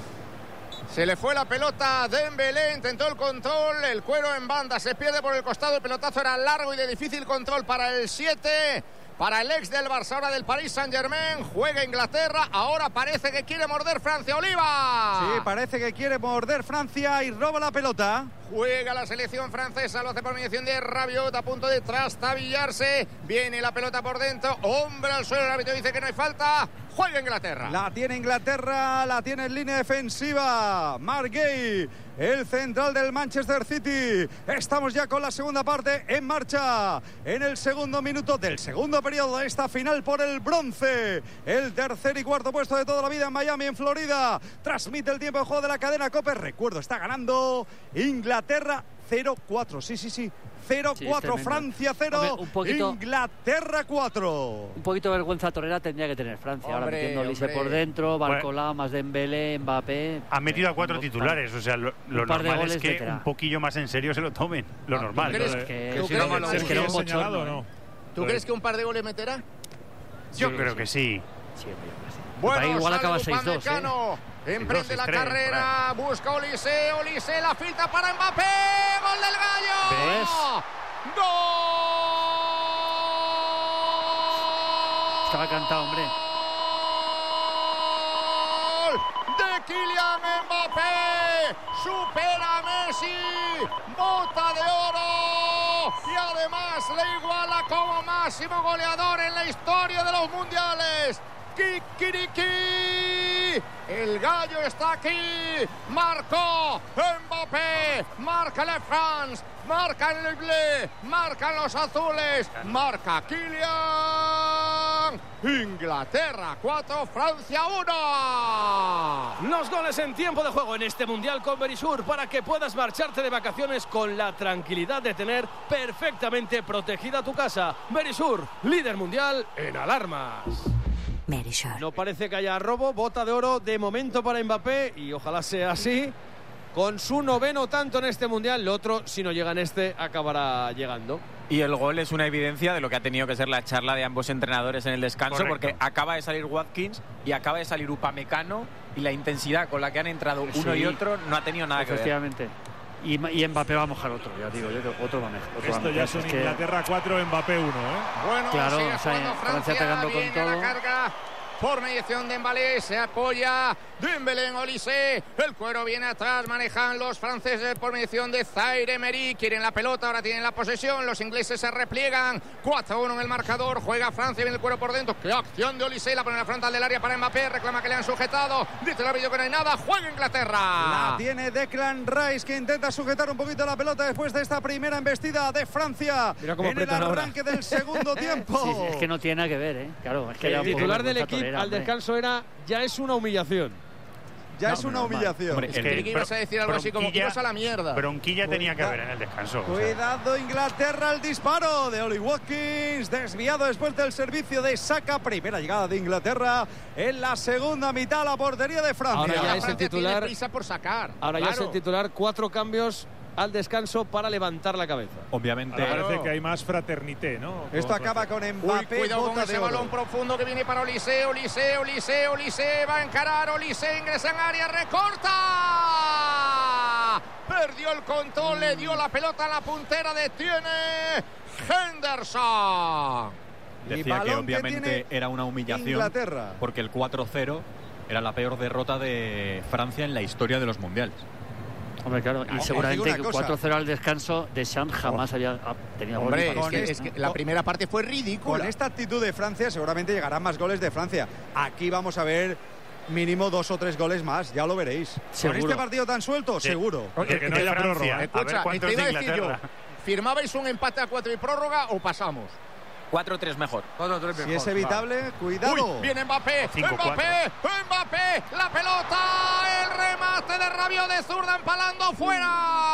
Se le fue la pelota a Dembélé, intentó el control, el cuero en banda, se pierde por el costado, el pelotazo era largo y de difícil control para el siete, para el ex del Barça, ahora del Paris Saint-Germain, juega Inglaterra, ahora parece que quiere morder Francia. Oliva.
Sí, parece que quiere morder Francia y roba la pelota.
Juega la selección francesa, lo hace por mediación de Rabiot, a punto de trastabillarse. Viene la pelota por dentro, hombre al suelo, el árbitro dice que no hay falta. Juega Inglaterra.
La tiene Inglaterra, la tiene en línea defensiva. Mark Gay, el central del Manchester City. Estamos ya con la segunda parte en marcha. En el segundo minuto del segundo periodo de esta final por el bronce. El tercer y cuarto puesto de toda la vida en Miami, en Florida. Transmite el tiempo de juego de la cadena COPE. Recuerdo, está ganando Inglaterra cero cuatro. Sí, sí, sí. cero cuatro,
sí,
Francia cero,
Hombre, un poquito,
Inglaterra cuatro.
Un poquito de vergüenza torera tendría que tener Francia. Hombre, ahora metiendo a Olise por dentro, Barcola, bueno, más Dembélé, Mbappé.
Han metido a cuatro titulares, o sea, lo, lo normal es que un poquillo más en serio se lo tomen. Lo
¿tú
normal.
crees,
¿no?
que,
que,
¿tú
que
crees,
si no,
que,
que
no,
señalado,
no? ¿Tú crees que un par de goles meterá?
Yo
sí,
creo
sí.
que sí.
Sí,
Bueno,
igual
sale
acaba seis dos,
Upamecano,
¿eh?
emprende la carrera, busca Olise, Olise, la filtra para Mbappé, gol del Gallo.
¿Ves?
¡Gol!
Estaba cantado, hombre.
De Kylian Mbappé, supera a Messi, bota de oro y además le iguala como máximo goleador en la historia de los mundiales. Kikiriki, el Gallo está aquí, marcó Mbappé, marca Le France, marca el Bleu, marcan los azules, marca Kylian. Inglaterra cuatro, Francia uno.
Los goles en tiempo de juego en este Mundial con Verisur para que puedas marcharte de vacaciones con la tranquilidad de tener perfectamente protegida tu casa. Verisur, líder mundial en alarmas.
Verisur.
No parece que haya robo, bota de oro de momento para Mbappé y ojalá sea así. Con su noveno tanto en este Mundial, el otro, si no llega en este, acabará llegando.
Y el gol es una evidencia de lo que ha tenido que ser la charla de ambos entrenadores en el descanso. Correcto. Porque acaba de salir Watkins y acaba de salir Upamecano y la intensidad con la que han entrado uno
sí,
y otro no ha tenido nada que ver.
Efectivamente. Y, y Mbappé va a mojar otro, ya digo, yo creo, otro va a mojar. Otro
Esto
va a
ya
mojar.
son
Es
Inglaterra cuatro, Mbappé uno, ¿eh?
Bueno,
claro,
sigue
o sea,
jugando
Francia,
Francia,
pegando con
viene
todo.
la carga por mediación de Dembélé, se apoya Dembélé en Olise, el cuero viene atrás, manejan los franceses por mediación de Zaire Emery, quieren la pelota, ahora tienen la posesión, los ingleses se repliegan, cuatro uno en el marcador, juega Francia, viene el cuero por dentro, qué acción de Olise, la pone en la frontal del área para Mbappé, reclama que le han sujetado, dice el árbitro que no hay nada, juega Inglaterra.
La tiene Declan Rice, que intenta sujetar un poquito la pelota después de esta primera embestida de Francia en el arranque ahora. del segundo tiempo.
Sí, sí, es que no tiene nada que ver, ¿eh? Claro, es que
el titular del equipo al descanso era, ya es una humillación.
Ya
no,
es una humillación.
Hombre, es que ibas a decir algo así como ibas a la mierda.
Bronquilla tenía que haber en el descanso.
Cuidado, o sea. Inglaterra, el disparo de Oli Watkins, desviado después del servicio de Saka. Primera llegada de Inglaterra en la segunda mitad, la portería de Francia.
Ahora ya
Ahora
es
Francia
el titular.
tiene prisa por sacar.
Ahora
claro.
ya es el titular, cuatro cambios al descanso para levantar la cabeza.
Obviamente.
Ahora parece que hay más fraternité, ¿no?
Esto acaba con Mbappé.
Uy, cuidado con
bota
ese
de oro.
balón profundo que viene para Olise, Olise, Olise, Olise, va a encarar, Olise ingresa en área, recorta. perdió el control, le dio la pelota a la puntera, detiene Henderson.
Decía que obviamente que era una humillación
Inglaterra,
porque el cuatro cero era la peor derrota de Francia en la historia de los mundiales.
Hombre, claro, y seguramente cuatro cero al descanso de Deschamps jamás oh. había tenido
Hombre,
gol.
Es que, es que la primera parte fue ridícula.
Con esta actitud de Francia seguramente llegarán más goles de Francia. Aquí vamos a ver mínimo dos o tres goles más, ya lo veréis.
¿Seguro?
Con este partido tan suelto, sí. seguro.
Porque que no haya prórroga.
Escucha, te iba a decir yo, ¿firmabais un empate a cuatro y prórroga o pasamos?
cuatro tres mejor.
cuatro tres mejor.
Si es evitable, vale. Cuidado.
Uy, viene Mbappé, cinco, Mbappé, Mbappé, la pelota, el remate de Rabiot de zurda empalando fuera.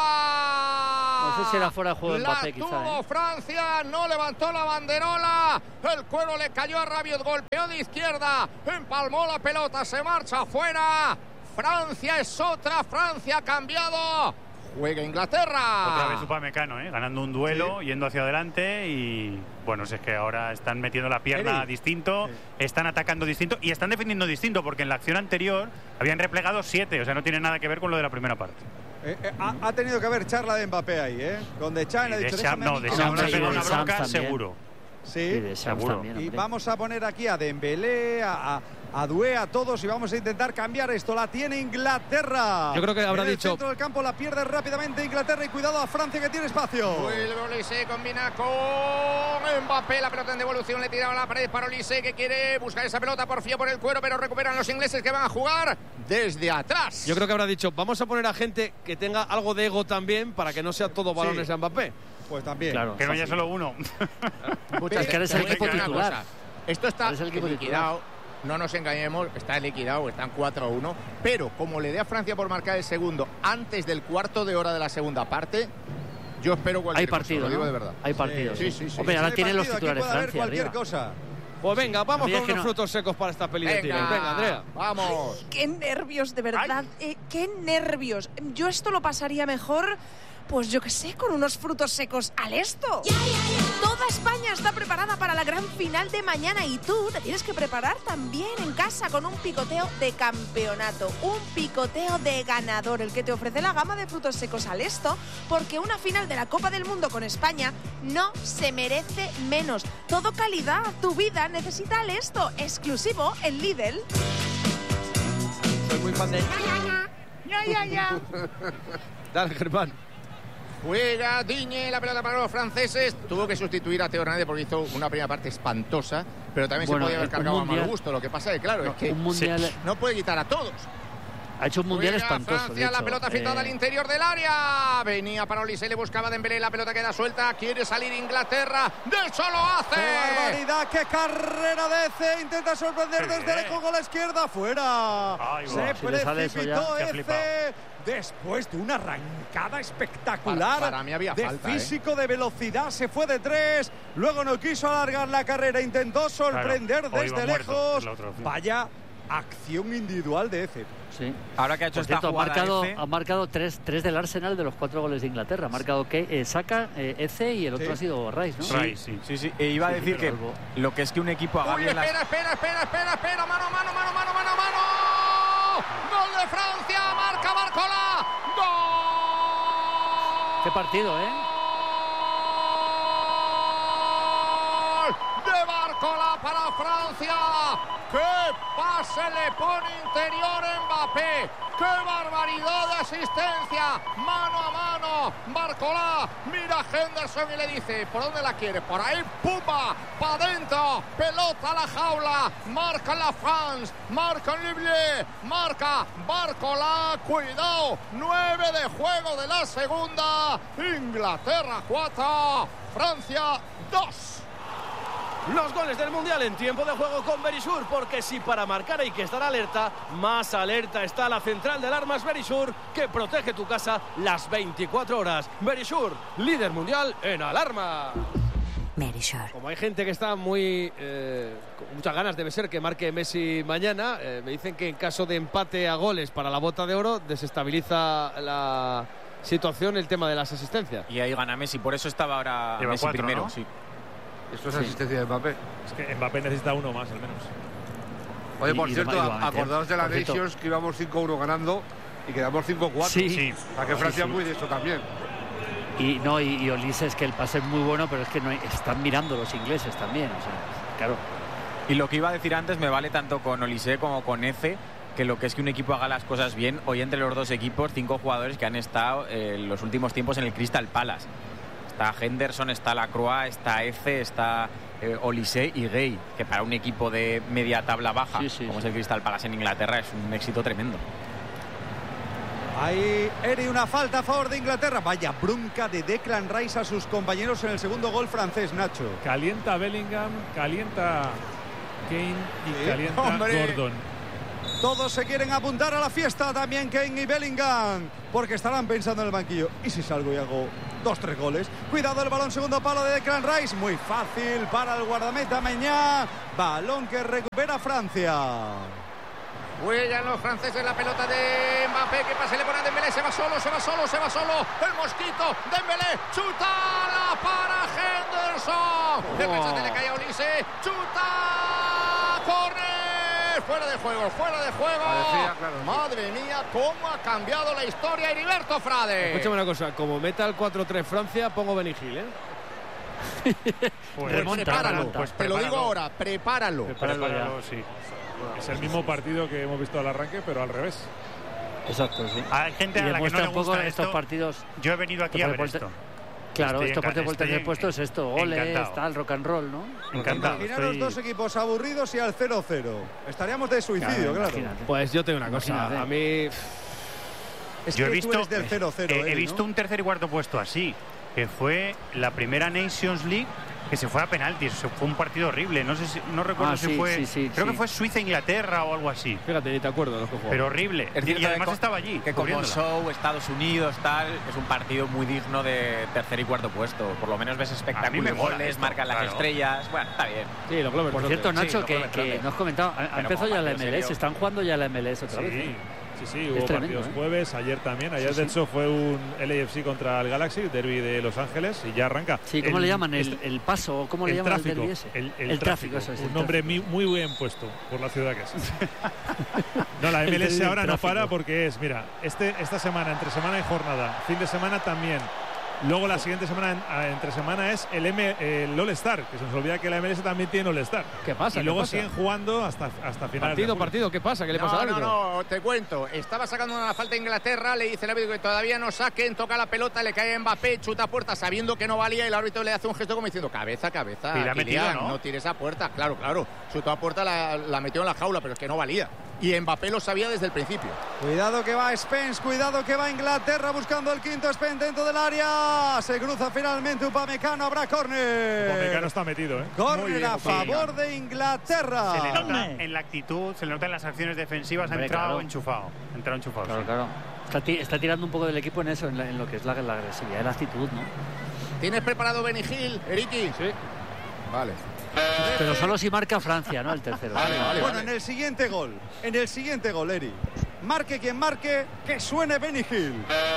No sé si era fuera de juego de Mbappé,
la
quizá.
tuvo
¿eh?
Francia, no levantó la banderola, el cuero le cayó a Rabiot, golpeó de izquierda, empalmó la pelota, se marcha fuera. Francia es otra, Francia ha cambiado. Juega Inglaterra.
Otra vez Upamecano, ¿eh? Ganando un duelo, sí. yendo hacia adelante y bueno, es que ahora están metiendo la pierna Eri. distinto, sí. están atacando distinto y están defendiendo distinto porque en la acción anterior habían replegado siete, o sea, no tiene nada que ver con lo de la primera parte.
Eh, eh, ha, ha tenido que haber charla de Mbappé ahí, ¿eh? Con Deschamps,
ha dicho de No, Deschamps se pegó una bronca seguro.
Sí,
sí seguro. También,
y vamos a poner aquí a Dembélé, a, a, a Doué, a todos y vamos a intentar cambiar esto. La tiene Inglaterra.
Yo creo que habrá
en el
dicho.
centro del campo la pierde rápidamente Inglaterra y cuidado a Francia que tiene espacio.
Vuelve Olise, combina con Mbappé. La pelota en devolución le tiraba a la pared para Olise que quiere buscar esa pelota por fío por el cuero, pero recuperan los ingleses que van a jugar desde atrás.
Yo creo que habrá dicho, vamos a poner a gente que tenga algo de ego también para que no sea todo balones sí. a Mbappé.
Pues también.
Claro, que no haya solo uno.
Es que eres el equipo titular.
Esto está liquidado. No nos engañemos, está liquidado, están cuatro a uno. Pero como le dé a Francia por marcar el segundo antes del cuarto de hora de la segunda parte, yo espero cualquier
Hay partido,
cosa, lo digo
¿no?
de verdad.
Hay partido.
Sí, sí, sí.
Hombre, ahora
sí,
tienen los
partido,
titulares Francia.
Cualquier
arriba.
cosa.
Pues venga, vamos con unos
no...
frutos secos para esta peli de tiros. Venga, Andrea.
Vamos.
Qué nervios, de verdad. Eh, qué nervios. Yo esto lo pasaría mejor, pues yo qué sé, con unos frutos secos al esto. Ya, ya, ya. Toda España está preparada para la gran final de mañana y tú te tienes que preparar también en casa con un picoteo de campeonato, un picoteo de ganador, el que te ofrece la gama de frutos secos al esto, porque una final de la Copa del Mundo con España no se merece menos. Todo calidad, tu vida necesita al esto, exclusivo en Lidl.
Soy muy fan de...
Ya, ya, ya.
Dale, Germán.
Juega Digne, la pelota para los franceses. Tuvo que sustituir a Theo Hernández porque hizo una primera parte espantosa, pero también bueno, se podía haber cargado mundial, a mal gusto. Lo que pasa es que, claro,
no,
es que
mundial,
se, no puede quitar a todos.
Ha hecho un mundial
Juega
espantoso.
Francia,
de hecho,
la pelota filtrada
eh...
al interior del área. Venía para Olise, le buscaba Dembélé, la pelota queda suelta. Quiere salir Inglaterra. De hecho lo hace.
¡Qué barbaridad! ¡Qué carrera de Eze! Intenta sorprender sí, desde lejos con la izquierda. ¡Fuera! Ay, se
si
precipitó Eze. Después de una arrancada espectacular
para, para mí había
de
falta,
físico,
¿eh?
de velocidad, se fue de tres, luego no quiso alargar la carrera, intentó sorprender claro, desde lejos. Vaya acción individual de Eze.
Sí.
Ahora que ha hecho
Por cierto,
esta
ha marcado,
Eze...
ha marcado tres, tres del Arsenal de los cuatro goles de Inglaterra. Ha marcado que eh, Saka, eh, Eze y el otro sí. ha sido Rice, ¿no?
Sí, Rice, sí. sí, sí. E iba a decir sí, que algo. Lo que es que un equipo haga
Uy,
bien
espera,
las...
espera, espera, espera, espera, mano, mano, mano, mano, mano, mano. Gol de Francia, marca Barcola. ¡Gol!
Qué partido, ¿eh?
¡Gol de Barcola para Francia! ¡Qué pase le pone interior Mbappé! ¡Qué barbaridad de asistencia! Mano a mano, Barcola mira a Henderson y le dice, ¿por dónde la quiere? Por ahí, ¡pumba! ¡Pa' dentro! ¡Pelota a la jaula! Marca la France, marca Liblier, marca Barcola, ¡cuidado! nueve de juego de la segunda, Inglaterra cuatro, Francia dos.
Los goles del Mundial en tiempo de juego con Verisur, porque si para marcar hay que estar alerta, más alerta está la central de alarmas Verisur, que protege tu casa las veinticuatro horas. Verisur, líder mundial en alarma.
Verisur.
Como hay gente que está muy eh, con muchas ganas, debe ser que marque Messi mañana, eh, me dicen que en caso de empate a goles para la bota de oro desestabiliza la situación el tema de las asistencias.
Y ahí gana Messi, por eso estaba ahora
Lleva
Messi
cuatro,
primero,
¿no?
sí.
Esto es
sí.
asistencia de Mbappé.
Es que Mbappé necesita uno más, al menos.
Oye, por
y,
cierto,
y, y,
acordaos de la
Nations
que íbamos cinco uno ganando
Y quedamos cinco cuatro.
Sí. sí.
Para que Francia
sí, sí.
muy de esto también.
Y no, y, y Olise es que el pase es muy bueno, pero es que no hay, están mirando los ingleses también. O sea, claro.
Y lo que iba a decir antes me vale tanto con Olise como con Eze, que lo que es que un equipo haga las cosas bien. Hoy entre los dos equipos, cinco jugadores que han estado eh, en los últimos tiempos en el Crystal Palace. Está Henderson, está Lacroix, está Eze, está eh, Olise y Gay, que para un equipo de media tabla baja, sí, sí, como sí. es el Crystal Palace en Inglaterra, es un éxito tremendo.
Ahí, Eri, una falta a favor de Inglaterra. Vaya bronca de Declan Rice a sus compañeros en el segundo gol francés, Nacho.
Calienta Bellingham, calienta Kane y sí, calienta hombre. Gordon.
Todos se quieren apuntar a la fiesta, también Kane y Bellingham, porque estarán pensando en el banquillo. ¿Y si salgo y hago dos, tres goles? Cuidado, el balón segundo palo de Declan Rice. Muy fácil para el guardameta Meñá. Balón que recupera Francia.
Huellan los franceses la pelota de Mbappé, que pase le pone a Dembélé, se va solo, se va solo, se va solo, el mosquito, Dembélé, chuta para Henderson, oh. Defensa se le cae a Olise, chuta, corner, fuera de juego, fuera de juego, Parecía, claro, madre sí. mía, cómo ha cambiado la historia Heriberto Frade.
Escúchame una cosa, como meta el cuatro tres Francia, pongo Benigil, ¿eh?
Pues remonta, prepáralo, pues te lo digo ahora, prepáralo.
Prepáralo, prepáralo sí. Es el mismo partido que hemos visto al arranque, pero al revés.
Exacto, sí.
Hay gente a la que no le gusta
estos
esto.
partidos.
Yo he venido aquí a ver esto.
Claro, estos partidos por el tercer puesto es esto. Ole, está el rock and roll, ¿no?
Encantado.
Imaginaros estoy... dos equipos aburridos y al cero cero. Estaríamos de suicidio, claro. claro.
Pues yo tengo una cosa. Imagínate. A mí...
Es
yo
que
he visto,
tú eres del cero cero.
He,
eh,
he visto
¿no?
un tercer y cuarto puesto así, que fue la primera Nations League que se fue a penaltis. Fue un partido horrible. No sé si, no recuerdo ah, si
sí,
fue.
Sí, sí,
creo
sí.
que fue Suiza-Inglaterra o algo así.
Fíjate, ni te acuerdo de lo que jugó.
Pero horrible.
Es
y, y además
que,
estaba allí.
Que como show, Estados Unidos, tal, es un partido muy digno de tercer y cuarto puesto. Por lo menos ves espectáculos, goles, marcan las claro. estrellas. Bueno, está bien.
Sí, lo Por
cierto, Nacho, sí, que, que no has comentado. Ha empezado ya la M L S. Serio. Están jugando ya la M L S otra
sí.
vez. ¿eh?
Sí, sí, hubo
tremendo,
partidos
¿eh?
jueves, ayer también. Ayer,
sí,
de hecho,
sí.
fue un L A F C contra el Galaxy, derbi de Los Ángeles, y ya arranca.
Sí, ¿cómo
el,
le llaman? ¿El, el paso? ¿Cómo le
el
llaman
tráfico,
el derbi ese?
El, el,
el
tráfico,
tráfico, eso es.
Un nombre muy, muy bien puesto por la ciudad que es. No, la M L S ahora no para porque es, mira, este, esta semana, entre semana y jornada, fin de semana también. Luego la siguiente semana, en, entre semana, es el, M, el All-Star, que se nos olvida que la M L S también tiene All-Star.
¿Qué pasa?
Y luego
pasa?
siguen jugando hasta, hasta final.
Partido, partido, ¿qué pasa? ¿Qué le
no,
pasa al árbitro?
No, no, te cuento. Estaba sacando una falta a Inglaterra, le dice el árbitro que todavía no saquen, toca la pelota, le cae a Mbappé, chuta a puerta sabiendo que no valía y el árbitro le hace un gesto como diciendo cabeza, cabeza,
y la metido, ¿no?
no tires a puerta. Claro, claro. Chutó a puerta, la, la metió en la jaula, pero es que no valía. Y Mbappé lo sabía desde el principio.
Cuidado que va Spence, cuidado que va Inglaterra buscando el quinto. Spence dentro del área. Se cruza finalmente Upamecano, habrá córner.
Upamecano está metido, ¿eh?
Córner a favor de Inglaterra.
Se le nota en la actitud, se le nota en las acciones defensivas, ha entrado claro. enchufado. Ha entrado enchufado.
Claro,
sí.
claro. Está, está tirando un poco del equipo en eso, en, la, en lo que es la, la agresividad, la actitud, ¿no?
¿Tienes preparado Benigil, Eriki?
Sí.
Vale.
Pero solo si marca Francia, ¿no? El tercero.
Vale, vale,
bueno,
vale.
en el siguiente gol, en el siguiente gol, Eri. Marque quien marque, que suene Benigil.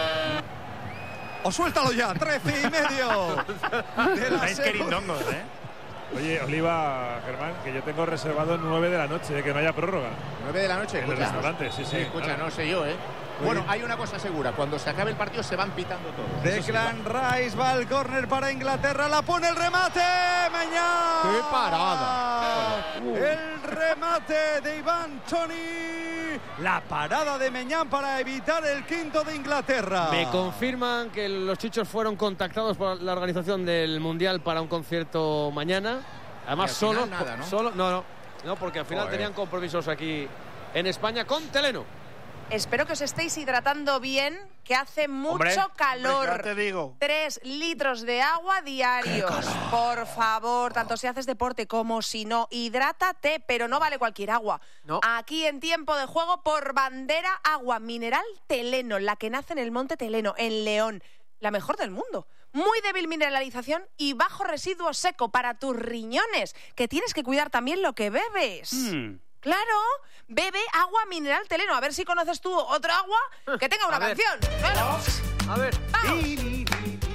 O suéltalo ya, trece y medio.
Estáis querindongos, ¿eh?
Oye, Oliva, Germán, que yo tengo reservado nueve de la noche, que no haya prórroga.
nueve de la noche,
en el restaurante, sí, sí.
Escucha,
claro.
no sé yo, ¿eh? Bueno, hay una cosa segura, cuando se acabe el partido se van pitando todos.
Declan Rice va al córner para Inglaterra, la pone el remate, Meñá.
¡Qué parada!
El remate de Iván Toney, la parada de Meñán para evitar el quinto de Inglaterra.
Me confirman que los chichos fueron contactados por la organización del Mundial para un concierto mañana. Además, solo,
nada, ¿no?
solo, no, no, no, porque al final
Joder.
tenían compromisos aquí en España con Teleno.
Espero que os estéis hidratando bien, que hace mucho
Hombre,
calor.
hombre, ya te digo.
Tres litros de agua diarios. Por favor, tanto si haces deporte como si no, hidrátate, pero no vale cualquier agua.
No.
Aquí en Tiempo de Juego, por bandera, agua mineral Teleno, la que nace en el Monte Teleno, en León. La mejor del mundo. Muy débil mineralización y bajo residuo seco para tus riñones, que tienes que cuidar también lo que bebes.
Mm.
Claro, bebe agua mineral Teleno. A ver si conoces tú otro agua que tenga una
A ver.
canción. Claro.
A ver.
Vamos.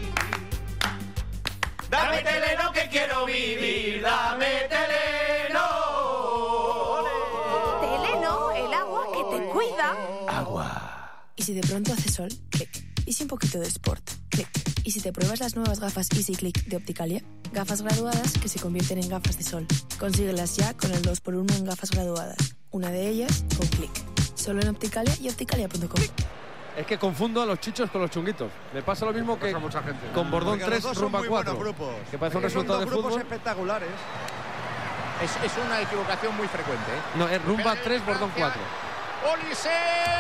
Dame Teleno que quiero vivir, dame Teleno.
Teleno, el agua que te cuida.
Agua.
¿Y si de pronto hace sol? Clic. ¿Y si un poquito de sport? Clic. ¿Y si te pruebas las nuevas gafas Easy Click de Opticalia? Gafas graduadas que se convierten en gafas de sol. Consíguelas ya con el dos por uno en gafas graduadas. Una de ellas con Clic. Solo en Opticalia y opticalia punto com.
Es que confundo a los chichos con los chunguitos. Me pasa lo mismo que
mucha gente.
con Bordón
Porque los
tres,
dos son
Rumba
muy
cuatro.
buenos grupos.
Que parece un
Porque son
resultado
dos
de
grupos
fútbol.
espectaculares.
Es, es una equivocación muy frecuente, ¿eh?
No, es Rumba tres, Bordón cuatro.
Olise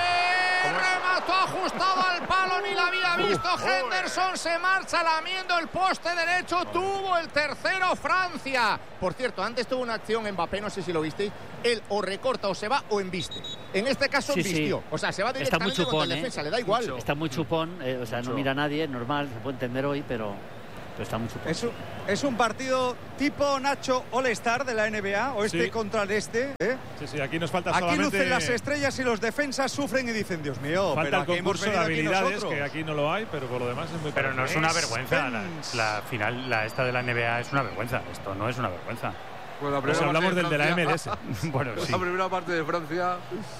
remató ajustado al palo, ni la había visto. Henderson se marcha lamiendo el poste derecho. Tuvo el tercero Francia. Por cierto, antes tuvo una acción Mbappé, no sé si lo visteis. Él o recorta o se va o embiste. En este caso
Sí,
embistió.
sí.
O sea, se va
Está muy
directamente contra
chupón,
el
¿eh?
defensa, le da igual.
Está muy chupón, eh, o sea,
Mucho.
no mira a nadie, normal, se puede entender hoy, pero, pero está muy chupón.
Es un, es un partido tipo Nacho All-Star de la N B A, oeste
Sí.
contra el este. ¿eh?
Sí, sí, aquí nos falta
Aquí
solamente...
lucen las estrellas y los defensas sufren y dicen, Dios mío,
Falta
pero
el
aquí hemos
concurso de
venido aquí
habilidades,
nosotros.
que aquí no lo hay, pero por lo demás es muy
Pero no es una vergüenza. La,
Spence.
la final, la esta de la N B A es una vergüenza. Esto no es una vergüenza.
Pues la
Pues
primera
hablamos
parte
del de la M L S.
Francia-
Bueno, sí.
La primera parte de Francia.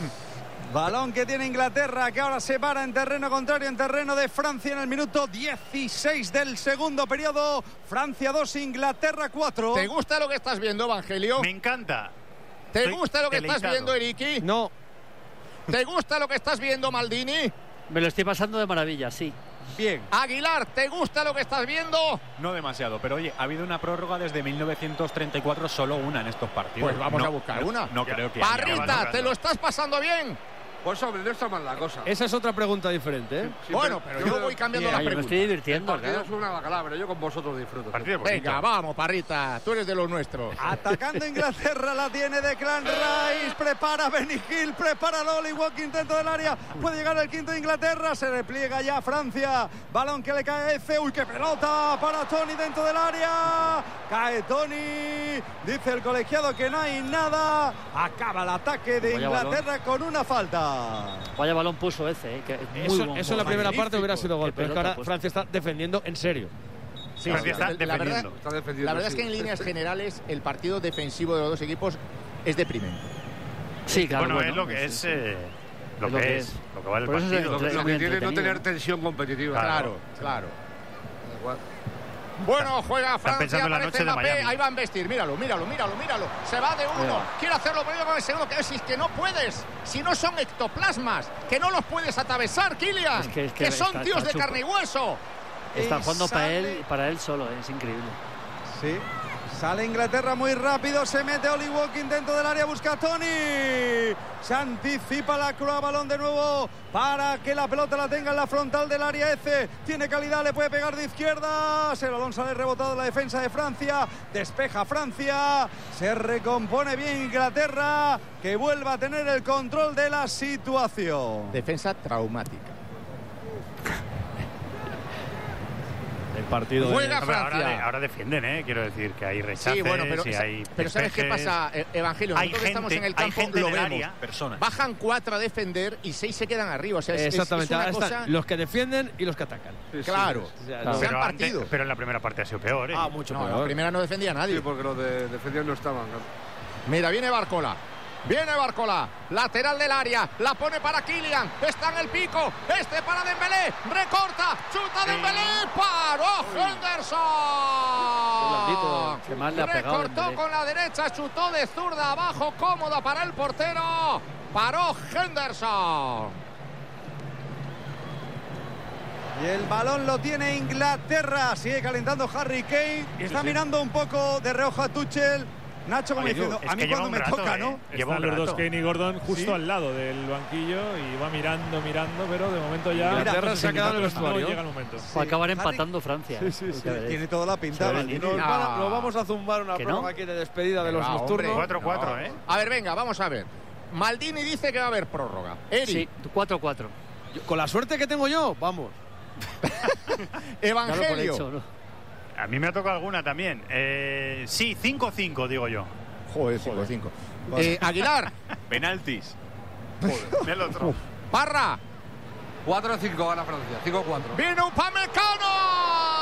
Balón que tiene Inglaterra, que ahora se para en terreno contrario, en terreno de Francia en el minuto dieciséis del segundo periodo. Francia dos, Inglaterra cuatro.
¿Te gusta lo que estás viendo, Evangelio?
Me encanta.
¿Te
Estoy
gusta lo que estás
deleitado.
viendo, Eriki?
No.
¿Te gusta lo que estás viendo, Maldini?
Me lo estoy pasando de maravilla, sí.
Bien.
Aguilar, ¿te gusta lo que estás viendo?
No demasiado, pero oye, ha habido una prórroga desde mil novecientos treinta y cuatro, solo una en estos partidos.
Pues vamos
No,
a buscar
no,
una.
No creo que haya.
Parrita, ¿te lo estás pasando bien?
Pues hombre, no está mal la cosa.
Esa es otra pregunta diferente, ¿eh?
Sí,
Bueno, pero yo voy cambiando la
Ay, yo me
pregunta.
estoy
El
divirtiendo,
partido
claro.
es una bacalá, pero yo con vosotros disfruto.
Partido bonito.
Venga, vamos, Parrita, tú eres de los nuestros.
Atacando Inglaterra, la tiene de Clan Rice, prepara Benny Hill, prepara Lolly Walk, intento del área, puede llegar el quinto de Inglaterra, se repliega ya Francia, balón que le cae a F, uy, qué pelota para Tony dentro del área, cae Tony, dice el colegiado que no hay nada, acaba el ataque de
Vaya
Inglaterra con una falta.
Vaya balón puso ese, eh, que es muy
Eso,
buen
eso en la
juego.
primera
Magnífico.
parte hubiera sido gol,
Qué
pero es que
pelota
ahora
puesta.
Francia está defendiendo en serio.
Sí,
Francia
sí,
está
la verdad,
defendiendo.
Está defendiendo,
la verdad es
sí.
que en líneas generales el partido defensivo de los dos equipos es deprimente.
Sí, claro.
bueno,
bueno,
es lo que
sí,
es,
sí.
eh, lo,
Es lo
que
que
es,
es.
lo que vale el
Por eso se-
partido.
Lo que,
Es
lo
muy
que tiene es no
entretenido.
tener tensión competitiva.
Claro, claro.
Da igual.
Bueno, juega
Están
Francia,
pensando en la
aparece
noche de
Mbappé,
Miami.
ahí va a vestir, míralo, míralo, míralo, míralo. Se va de uno,
Mira.
quiere hacerlo primero con el segundo, que si es que no puedes, si no son ectoplasmas, que no los puedes atravesar, Kylian,
Es que- es que
que son
está-
tíos
está
de
chupo.
carne y hueso.
Está
Y
jugando para
sale-
él, para él solo, eh, es increíble.
Sí. Sale Inglaterra muy rápido, se mete Oli Walking dentro del área, busca a Tony. Se anticipa la crua, balón de nuevo para que la pelota la tenga en la frontal del área F. Tiene calidad, le puede pegar de izquierda. El balón sale rebotado en la defensa de Francia. Despeja Francia. Se recompone bien Inglaterra, que vuelva a tener el control de la situación.
Defensa traumática.
El partido
Juega
No, pero ahora,
Francia.
de- ahora defienden, ¿eh? Quiero decir que hay rechaces
Sí, bueno, pero,
y hay
pero ¿sabes qué
despejes.
pasa, E- Evangelio?
Hay
Nosotros que estamos
gente-
en el
hay
campo,
gente
lo
en el
vemos.
área.
Personas.
Bajan cuatro a defender y seis se quedan arriba. O sea, es, es-
Exactamente,
es una
ahora están
cosa...
los que defienden y los que atacan.
Claro,
O sea,
Claro.
no-
Se han
Pero, antes-
partido.
pero en la primera parte ha sido peor, ¿eh?
Ah, mucho
No,
peor.
la primera no defendía a nadie.
Sí, porque los de defensores no estaban.
Mira, viene Barcola. Viene Barcola, lateral del área, la pone para Kylian, está en el pico, este para Dembélé, recorta, chuta Dembélé, paró Henderson.
blandito, que más le ha pegado
Recortó
Dembélé.
con la derecha, chutó de zurda abajo, cómoda para el portero, paró Henderson.
Y el balón lo tiene Inglaterra. Sigue calentando Harry Kane. Y está mirando un poco de reojo a Tuchel. Nacho, como
Oye,
diciendo,
es
a mí
que lleva
cuando
un
me
rato,
toca,
¿eh?
¿no?
Lleva
Están
un
los dos,
rato.
Kane y Gordon, justo
Sí.
al lado del banquillo y va mirando, mirando, pero de momento ya...
Inglaterra
no sé
se ha
si
quedado en el
minutos, no
vestuario.
llega el momento.
Va a acabar
Harry-
empatando Francia.
Sí, sí,
eh,
sí.
ya veréis.
Tiene toda la pinta.
Se ve
Maldini.
venir.
Nos, van a- nos vamos a zumbar una
¿Que no?
prórroga aquí de despedida de
Que
los
va,
nocturnos.
hombre.
cuatro cuatro, ¿eh?
A ver, venga, vamos a ver. Maldini dice que va a haber prórroga. Eri,
Sí, cuatro cuatro.
Yo- Con la suerte que tengo yo, vamos.
Evangelio.
Dalo por hecho, ¿no?
A mí me ha tocado alguna también. Eh, sí, cinco cinco, digo yo.
Joder, cinco cinco. Eh, Aguilar,
Penaltis.
El otro.
Parra.
cuatro a cinco gana Francia. cinco a cuatro.
Viene Upamecano.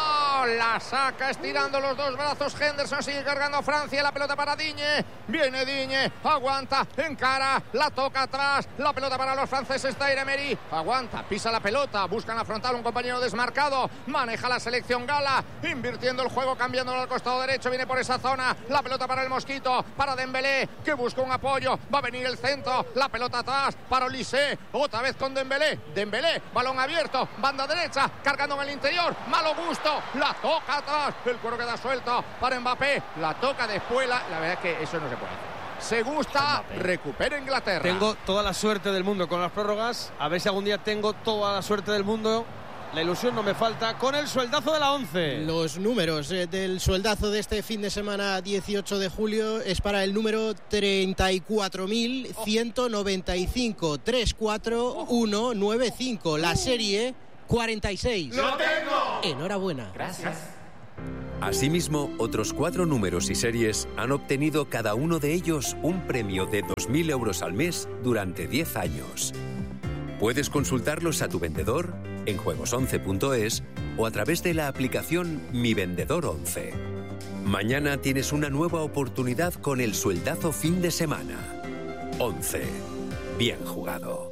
la saca estirando los dos brazos. Henderson sigue cargando a Francia. La pelota para Digne. Viene Digne, aguanta, encara, la toca atrás. La pelota para los franceses. Zaire Emery aguanta, pisa la pelota, buscan afrontar un compañero desmarcado. Maneja la selección gala, invirtiendo el juego, cambiándolo al costado derecho. Viene por esa zona. La pelota para el Mosquito, para Dembélé, que busca un apoyo. Va a venir el centro. La pelota atrás para Olise. Otra vez con Dembélé. Dembélé, balón abierto, banda derecha, cargando en el interior. Malo gusto, la toca atrás. El cuero queda suelto para Mbappé. La toca después. La, la verdad es que eso no se puede hacer. Se gusta, recupera Inglaterra.
Tengo toda la suerte del mundo con las prórrogas. A ver si algún día tengo toda la suerte del mundo. La ilusión no me falta con el sueldazo de la once.
Los números eh, del sueldazo de este fin de semana dieciocho de julio es para el número treinta y cuatro mil ciento noventa y cinco. tres cuatro uno nueve cinco. La serie cuarenta y seis.
¡Lo tengo!
Enhorabuena.
Gracias.
Asimismo, otros cuatro números y series han obtenido cada uno de ellos un premio de dos mil euros al mes durante diez años. Puedes consultarlos a tu vendedor, en juegos once punto es o a través de la aplicación Mi Vendedor once. Mañana tienes una nueva oportunidad con el sueldazo fin de semana. once. Bien jugado.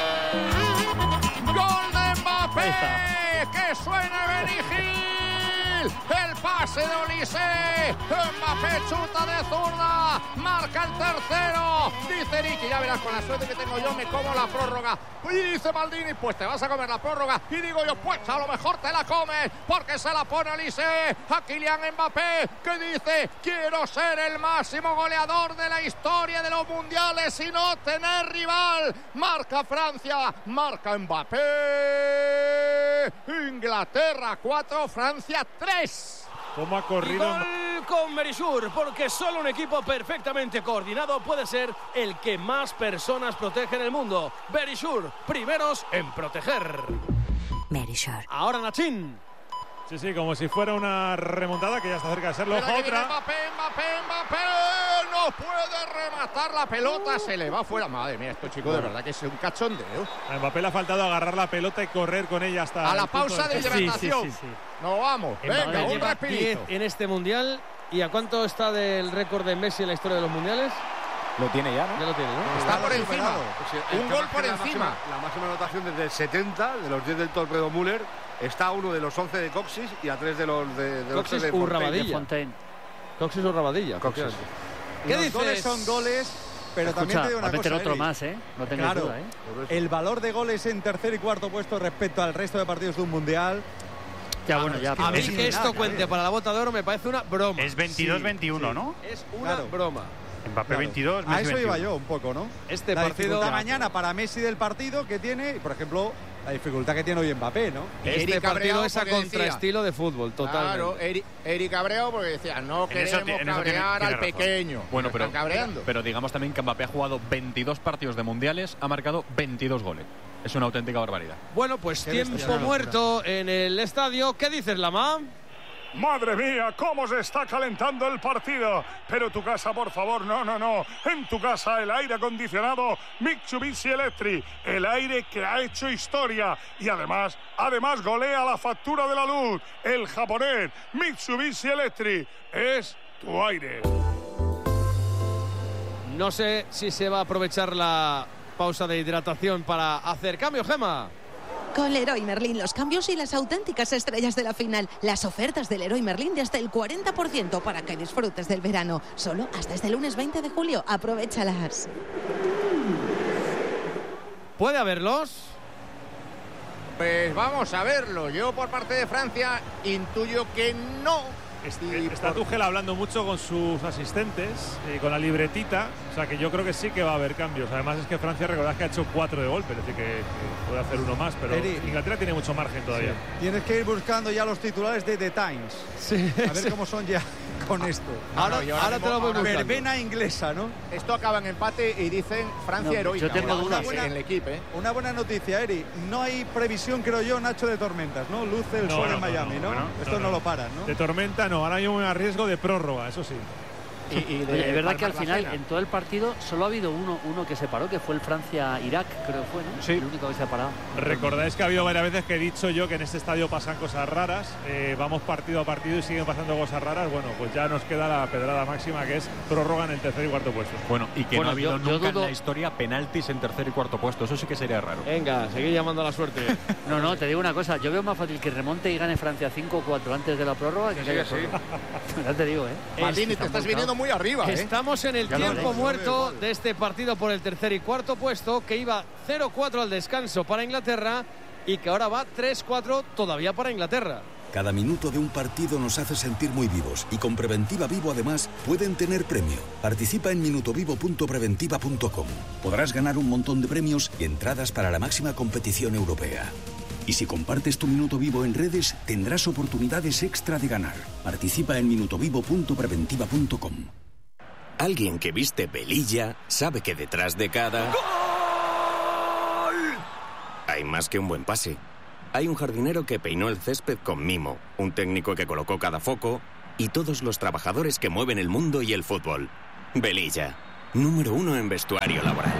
¡Gol de Mbappé! ¡Que suene Benigil! El pase de Olise. Mbappé chuta de zurda. Marca el tercero. Dice Ricky, ya verás, con la suerte que tengo yo me como la prórroga. Y dice Maldini, pues te vas a comer la prórroga. Y digo yo, pues a lo mejor te la comes, porque se la pone Olise a Kylian Mbappé, que dice, quiero ser el máximo goleador de la historia de los mundiales y no tener rival. Marca Francia, marca Mbappé. Inglaterra cuatro, Francia tres.
¿Cómo ha corrido?
Y gol con Berisur, porque solo un equipo perfectamente coordinado puede ser el que más personas protege en el mundo. Berisur, primeros en proteger.
Berisur.
Ahora Nachín.
Sí, sí, como si fuera una remontada que ya está cerca de serlo.
Otra.
Mbappé,
Mbappé, Mbappé. No puede rematar la pelota. Se le va fuera. Madre mía, esto chico de verdad que es un cachondeo.
A Mbappé le ha faltado agarrar la pelota y correr con ella hasta
a la pausa de hidratación. Sí, sí, sí, sí. No vamos. Venga,
Mbappé
un
lleva
respirito.
diez en este mundial. ¿Y a cuánto está del récord de Messi en la historia de los mundiales?
Lo tiene ya, ¿no?
Ya lo tiene, ¿no?
Está por encima.
Pues,
un gol por
la
encima.
Máxima, la máxima anotación desde el setenta, de los diez del Torpedo Müller, está a uno de los once de Coxis y a tres de los de, de,
Coxis
de
Urrabadilla.
Fontaine.
Coxis Urrabadilla.
Coxis.
¿Qué los dices? Goles son goles, pero
Escucha,
también te digo una
va a meter
cosa,
otro
Eri.
más, ¿eh? No tengas
claro,
duda, ¿eh?
El valor de goles en tercer y cuarto puesto respecto al resto de partidos de un mundial.
Ya, bueno, ya.
A mí que esto cuente para la bota de oro me parece una broma.
Es veintidós veintiuno,
sí.
¿no?
Es una
Claro.
broma.
Mbappé
Claro.
veintidós,
A
Messi
eso
veintiuno.
iba yo un poco, ¿no?
Este
la
partido
dificultad mañana para Messi del partido que tiene, y por ejemplo, la dificultad que tiene hoy Mbappé, ¿no?
Este
Eric
partido
Cabreado
es a
porque decía-
contraestilo de fútbol, totalmente.
Claro, Eric, Eric Cabreado porque decía, no
En eso
queremos
ti- en eso
cabrear
tiene-
al
tiene razón.
pequeño.
Bueno,
Lo
pero,
están cabreando.
pero digamos también que Mbappé ha jugado veintidós partidos de mundiales, ha marcado veintidós goles. Es una auténtica barbaridad.
Bueno, pues
Qué
tiempo
bestia.
muerto en el estadio. ¿Qué dices, Lama?
Madre mía, cómo se está calentando el partido. Pero tu casa, por favor, no, no, no. En tu casa el aire acondicionado Mitsubishi Electric. El aire que ha hecho historia. Y además, además golea la factura de la luz. El japonés Mitsubishi Electric es tu aire.
No sé si se va a aprovechar la pausa de hidratación para hacer cambio, Gema.
Con Leroy Merlin, los cambios y las auténticas estrellas de la final. Las ofertas de Leroy Merlin de hasta el cuarenta por ciento para que disfrutes del verano. Solo hasta este lunes veinte de julio. Aprovéchalas.
¿Puede haberlos?
Pues vamos a verlo. Yo por parte de Francia intuyo que no.
Y está Tuchel hablando mucho con sus asistentes, eh, con la libretita, o sea que yo creo que sí que va a haber cambios. Además es que Francia, recordad que ha hecho cuatro de golpe, es decir que, que puede hacer uno más, pero
Eri,
Inglaterra tiene mucho margen todavía.
Sí. Tienes que ir buscando ya los titulares de The Times.
Sí,
a ver
sí.
cómo son ya con esto.
No,
ahora
no, yo ahora
ahora
mismo-
te lo voy
ahora
buscando.
mismo-
Verbena inglesa, ¿no?
Esto acaba en empate y dicen Francia
No,
heroica.
yo tengo
Una
dudas.
buena- en el equipo, ¿eh?
Una buena noticia, Eri. No hay previsión, creo yo, Nacho, de tormentas, ¿no? Luce el
No,
sol
no,
en
no,
Miami,
no,
¿no?
bueno,
Esto
no,
no,
no.
lo paran, ¿no?
De tormenta no, ahora hay un riesgo de prórroga, eso sí.
Y, y de, es verdad que al final, en todo el partido, solo ha habido uno, uno que se paró, que fue el Francia-Irak, creo que fue, ¿no?
Sí.
El único que se ha parado.
Recordáis que ha habido varias veces que he dicho yo que en este estadio pasan cosas raras. Eh, vamos partido a partido y siguen pasando cosas raras. Bueno, pues ya nos queda la pedrada máxima, que es prórroga en el tercer y cuarto puesto.
Bueno, y que
Bueno,
no ha habido
yo- yo
nunca
dudo-
en la historia penaltis en tercer y cuarto puesto. Eso sí que sería raro.
Venga, seguid llamando a la suerte.
No, no, te digo una cosa. Yo veo más fácil que remonte y gane Francia cinco cuatro antes de la prórroga que
Sí,
que haya
sí.
prórroga. Ya te digo, ¿eh?
Maldini,
Está
te estás
muy
viniendo muy arriba, ¿eh?
Estamos en el
Ya lo
tiempo
veis.
muerto de este partido por el tercer y cuarto puesto, que iba cero cuatro al descanso para Inglaterra y que ahora va tres cuatro todavía para Inglaterra.
Cada minuto de un partido nos hace sentir muy vivos y con Preventiva Vivo además pueden tener premio. Participa en minutovivo punto preventiva punto com. Podrás ganar un montón de premios y entradas para la máxima competición europea. Y si compartes tu minuto vivo en redes, tendrás oportunidades extra de ganar. Participa en minutovivo punto preventiva punto com.
Alguien que viste velilla sabe que detrás de cada... ¡Gol! Hay más que un buen pase. Hay un jardinero que peinó el césped con mimo, un técnico que colocó cada foco y todos los trabajadores que mueven el mundo y el fútbol. Velilla, número uno en vestuario laboral.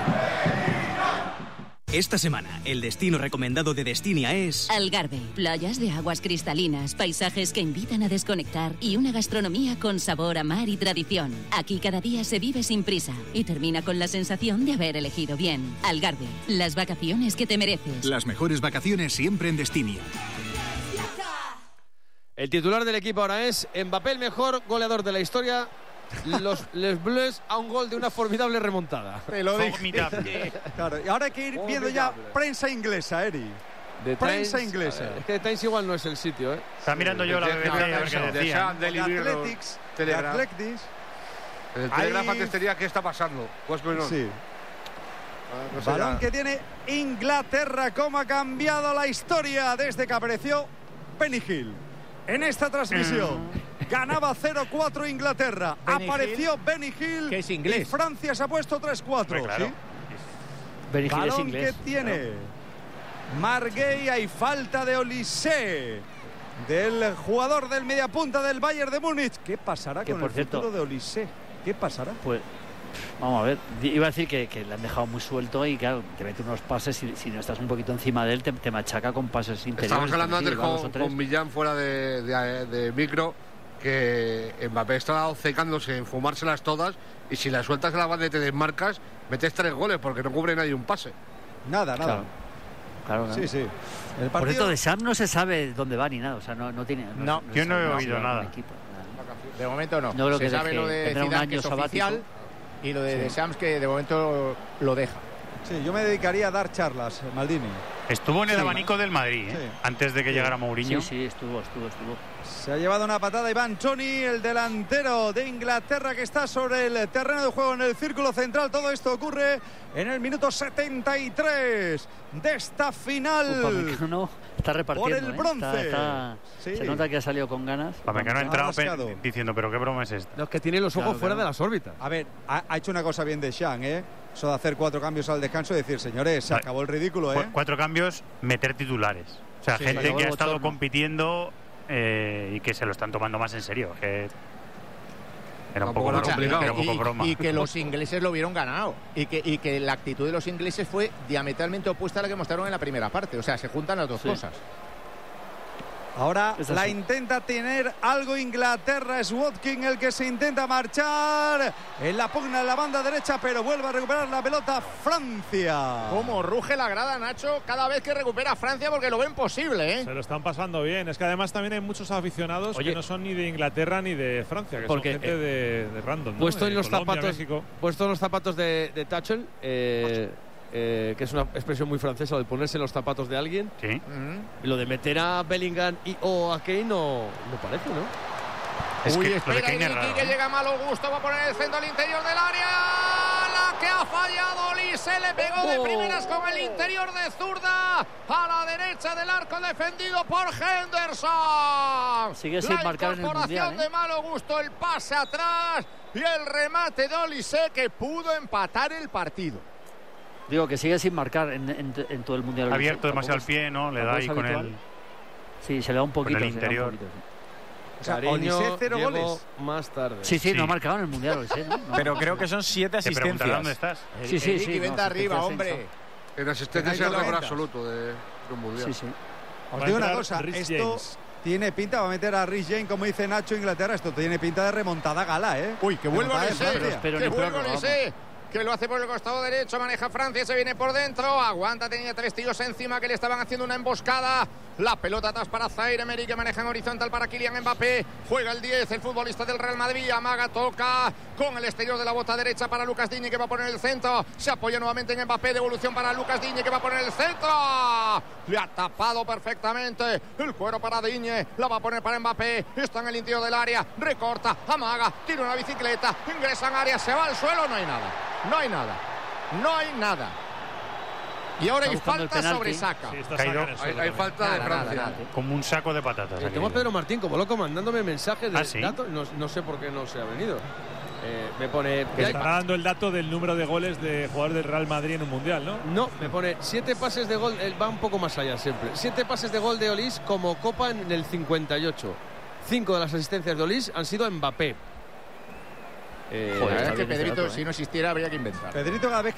Esta semana, el destino recomendado de Destinia es...
Algarve, playas de aguas cristalinas, paisajes que invitan a desconectar y una gastronomía con sabor a mar y tradición. Aquí cada día se vive sin prisa y termina con la sensación de haber elegido bien. Algarve, las vacaciones que te mereces.
Las mejores vacaciones siempre en Destinia.
El titular del equipo ahora es Mbappé, el mejor goleador de la historia. Los Les Bleus a un gol de una formidable remontada.
Te lo dije. Claro, y ahora hay que ir viendo ya prensa inglesa, Eri.
The
Prensa
Times,
inglesa.
Es que The Times igual no es el sitio, ¿eh?
Está mirando yo la B B C a ver qué
De
decía.
Sam, Daily
De
Mirror,
Athletics, de
Telegraph.
Athletics.
En el Telegraph
Ahí-
antes tenía qué está pasando. What's going on?
Sí.
Ah, no sé
Balón
ya.
que tiene Inglaterra. ¿Cómo ha cambiado la historia desde que apareció Benny Hill en esta transmisión? Ganaba cero cuatro Inglaterra.
Benny
Apareció Benny Hill.
que es inglés.
Y Francia se ha puesto tres cuatro.
Hombre, claro.
¿sí?
Benny Hill es
Balón
inglés.
que tiene Marguey. Hay falta de Olise, del jugador del mediapunta del Bayern de Múnich. ¿Qué pasará
Que,
con
por
el
cierto,
futuro de Olise? ¿Qué pasará?
Pues vamos a ver, Di- iba a decir que, que le han dejado muy suelto y claro, te mete unos pases y si no estás un poquito encima de él te, te machaca con pases interiores.
Estamos hablando
Sí,
antes
va dos o
con,
tres.
con Millán fuera de, de- de micro, que Mbappé está obcecándose en fumárselas todas y si las sueltas a la banda y te desmarcas, metes tres goles porque no cubre nadie un pase.
Nada, nada.
Claro, claro, claro.
Sí, sí. El
Por
partido-
esto de Sam no se sabe dónde va ni nada, o sea, no, no tiene...
No,
yo no he
sabe
oído
con
nada.
el equipo, nada.
De momento no.
No creo
Se
que
sabe
deje-
lo de
tendrá un
Zidane,
año
que es
sabático.
oficial, y lo de
Sí.
De Shams, que de momento lo deja.
Sí, yo me dedicaría a dar charlas, Maldini.
Estuvo en el
Sí.
abanico del Madrid, ¿eh?
Sí.
antes de que llegara Mourinho.
Sí, sí, estuvo, estuvo, estuvo.
Se ha llevado una patada Iván Toney, el delantero de Inglaterra que está sobre el terreno de juego en el círculo central. Todo esto ocurre en el minuto setenta y tres de esta final.
Upamecano está repartiendo,
Por el
¿eh?
bronce.
Está- está-
Sí.
Se nota que ha salido con ganas.
Upamecano ha
Ha
entrado
rascado.
pe- diciendo, pero qué broma es esta.
Los que tienen los ojos
Claro,
fuera
claro.
de las órbitas.
A ver, ha, ha hecho una cosa bien de Shang, ¿eh? Eso de hacer cuatro cambios al descanso y decir, señores, se
Vale.
acabó el ridículo,
Cu-
¿eh?
Cuatro cambios, meter titulares. O sea,
Sí,
gente
acabó
que
el
ha estado
bochorno.
compitiendo eh, y que se lo están tomando más en serio. Que era un
Tampoco
poco,
era
broma,
complicado.
era un poco
y,
broma.
y que los ingleses lo hubieron ganado. Y que, y que la actitud de los ingleses fue diametralmente opuesta a la que mostraron en la primera parte. O sea, se juntan las dos
Sí.
cosas.
Ahora
Es
la
así.
intenta tener algo Inglaterra. Es Watkins el que se intenta marchar en la pugna en la banda derecha, pero vuelve a recuperar la pelota Francia.
Cómo ruge la grada, Nacho, cada vez que recupera Francia porque lo ven posible, ¿eh?
Se lo están pasando bien. Es que además también hay muchos aficionados
Oye.
que no son ni de Inglaterra ni de Francia, que
Porque,
son gente de, de random. ¿no?
Puesto
De
en los
Colombia,
zapatos,
México.
puesto en los zapatos de, de Tuchel, eh, eh, que es una expresión muy francesa, lo de ponerse en los zapatos de alguien.
Sí.
Mm.
Y lo de meter a Bellingham y o a Kane no, no parece, ¿no?
Es
Uy,
que lo de
espera,
Kane es
Iñaki,
raro,
que
¿eh?
llega malo gusto, va a poner el centro al interior del área. La que ha fallado Olise, le pegó de
Oh.
primeras con el interior de zurda a la derecha del arco defendido por Henderson.
Sigue sin
la
marcar en el
incorporación
Mundial, ¿eh?
de malo gusto, el pase atrás y el remate de Olise que pudo empatar el partido.
Digo que sigue sin marcar en, en- en todo el mundial.
Ha abierto
Tampoco
demasiado el
es-
pie, ¿no? Le da
tampoco
ahí
es
con
habitual.
el...
Sí, se le da un poquito.
el
se le da un
interior.
poquito, sí.
O sea,
Cariño,
Olise cero
llegó
goles.
más tarde.
Sí, sí, no ha marcado en el Mundial Olise, ¿no? No,
Pero
no,
creo
no.
que son siete
Te preguntarán
asistencias.
dónde estás.
Sí, sí, sí.
Eric, vente
no,
arriba,
asistencias
hombre.
En asistencia es el récord absoluto de, de un mundial.
Sí, sí.
Os
Va a
digo una
entrar
cosa,
Rhys
esto
James.
tiene pinta, va a meter a Rhys James, como dice Nacho, Inglaterra, esto tiene pinta de remontada gala, ¿eh?
Uy, que vuelva
Remontada de
Olise,
Francia.
pero
que
ni
vuelva
prórroga,
Olise, que lo hace por el costado derecho, maneja Francia, se viene por dentro, aguanta, tenía tres tíos encima que le estaban haciendo una emboscada. La pelota atrás para Zaire Emery, que maneja en horizontal para Kylian Mbappé. Juega el diez, el futbolista del Real Madrid. Amaga, toca con el exterior de la bota derecha para Lucas Digne, que va a poner el centro. Se apoya nuevamente en Mbappé. Devolución para Lucas Digne, que va a poner el centro. Le ha tapado perfectamente. El cuero para Digne. La va a poner para Mbappé. Está en el interior del área. Recorta, amaga, tira una bicicleta. Ingresa en área, se va al suelo. No hay nada. No hay nada. No hay nada. Y ahora hay falta sobre Saka.
Sí, está
Caído.
Saka en el
Hay,
suelo
hay
también.
falta de
Nada,
Francia.
nada, nada.
Como un saco de patatas.
Eh,
aquí.
tengo a Pedro Martín como loco mandándome mensajes de
¿Ah, sí?
datos. No, no sé por qué no se ha venido. Eh, me pone.
Que está dando el dato del número de goles de jugador del Real Madrid en un mundial, ¿no?
No, me pone siete pases de gol. Él va un poco más allá siempre. Siete pases de gol de Olise como Copa en el cincuenta y ocho. Cinco de las asistencias de Olise han sido a Mbappé. Eh,
Joder,
está
es que
bien ese
Pedrito,
dato, ¿eh?
si no existiera, habría que inventar.
Pedrito, cada vez que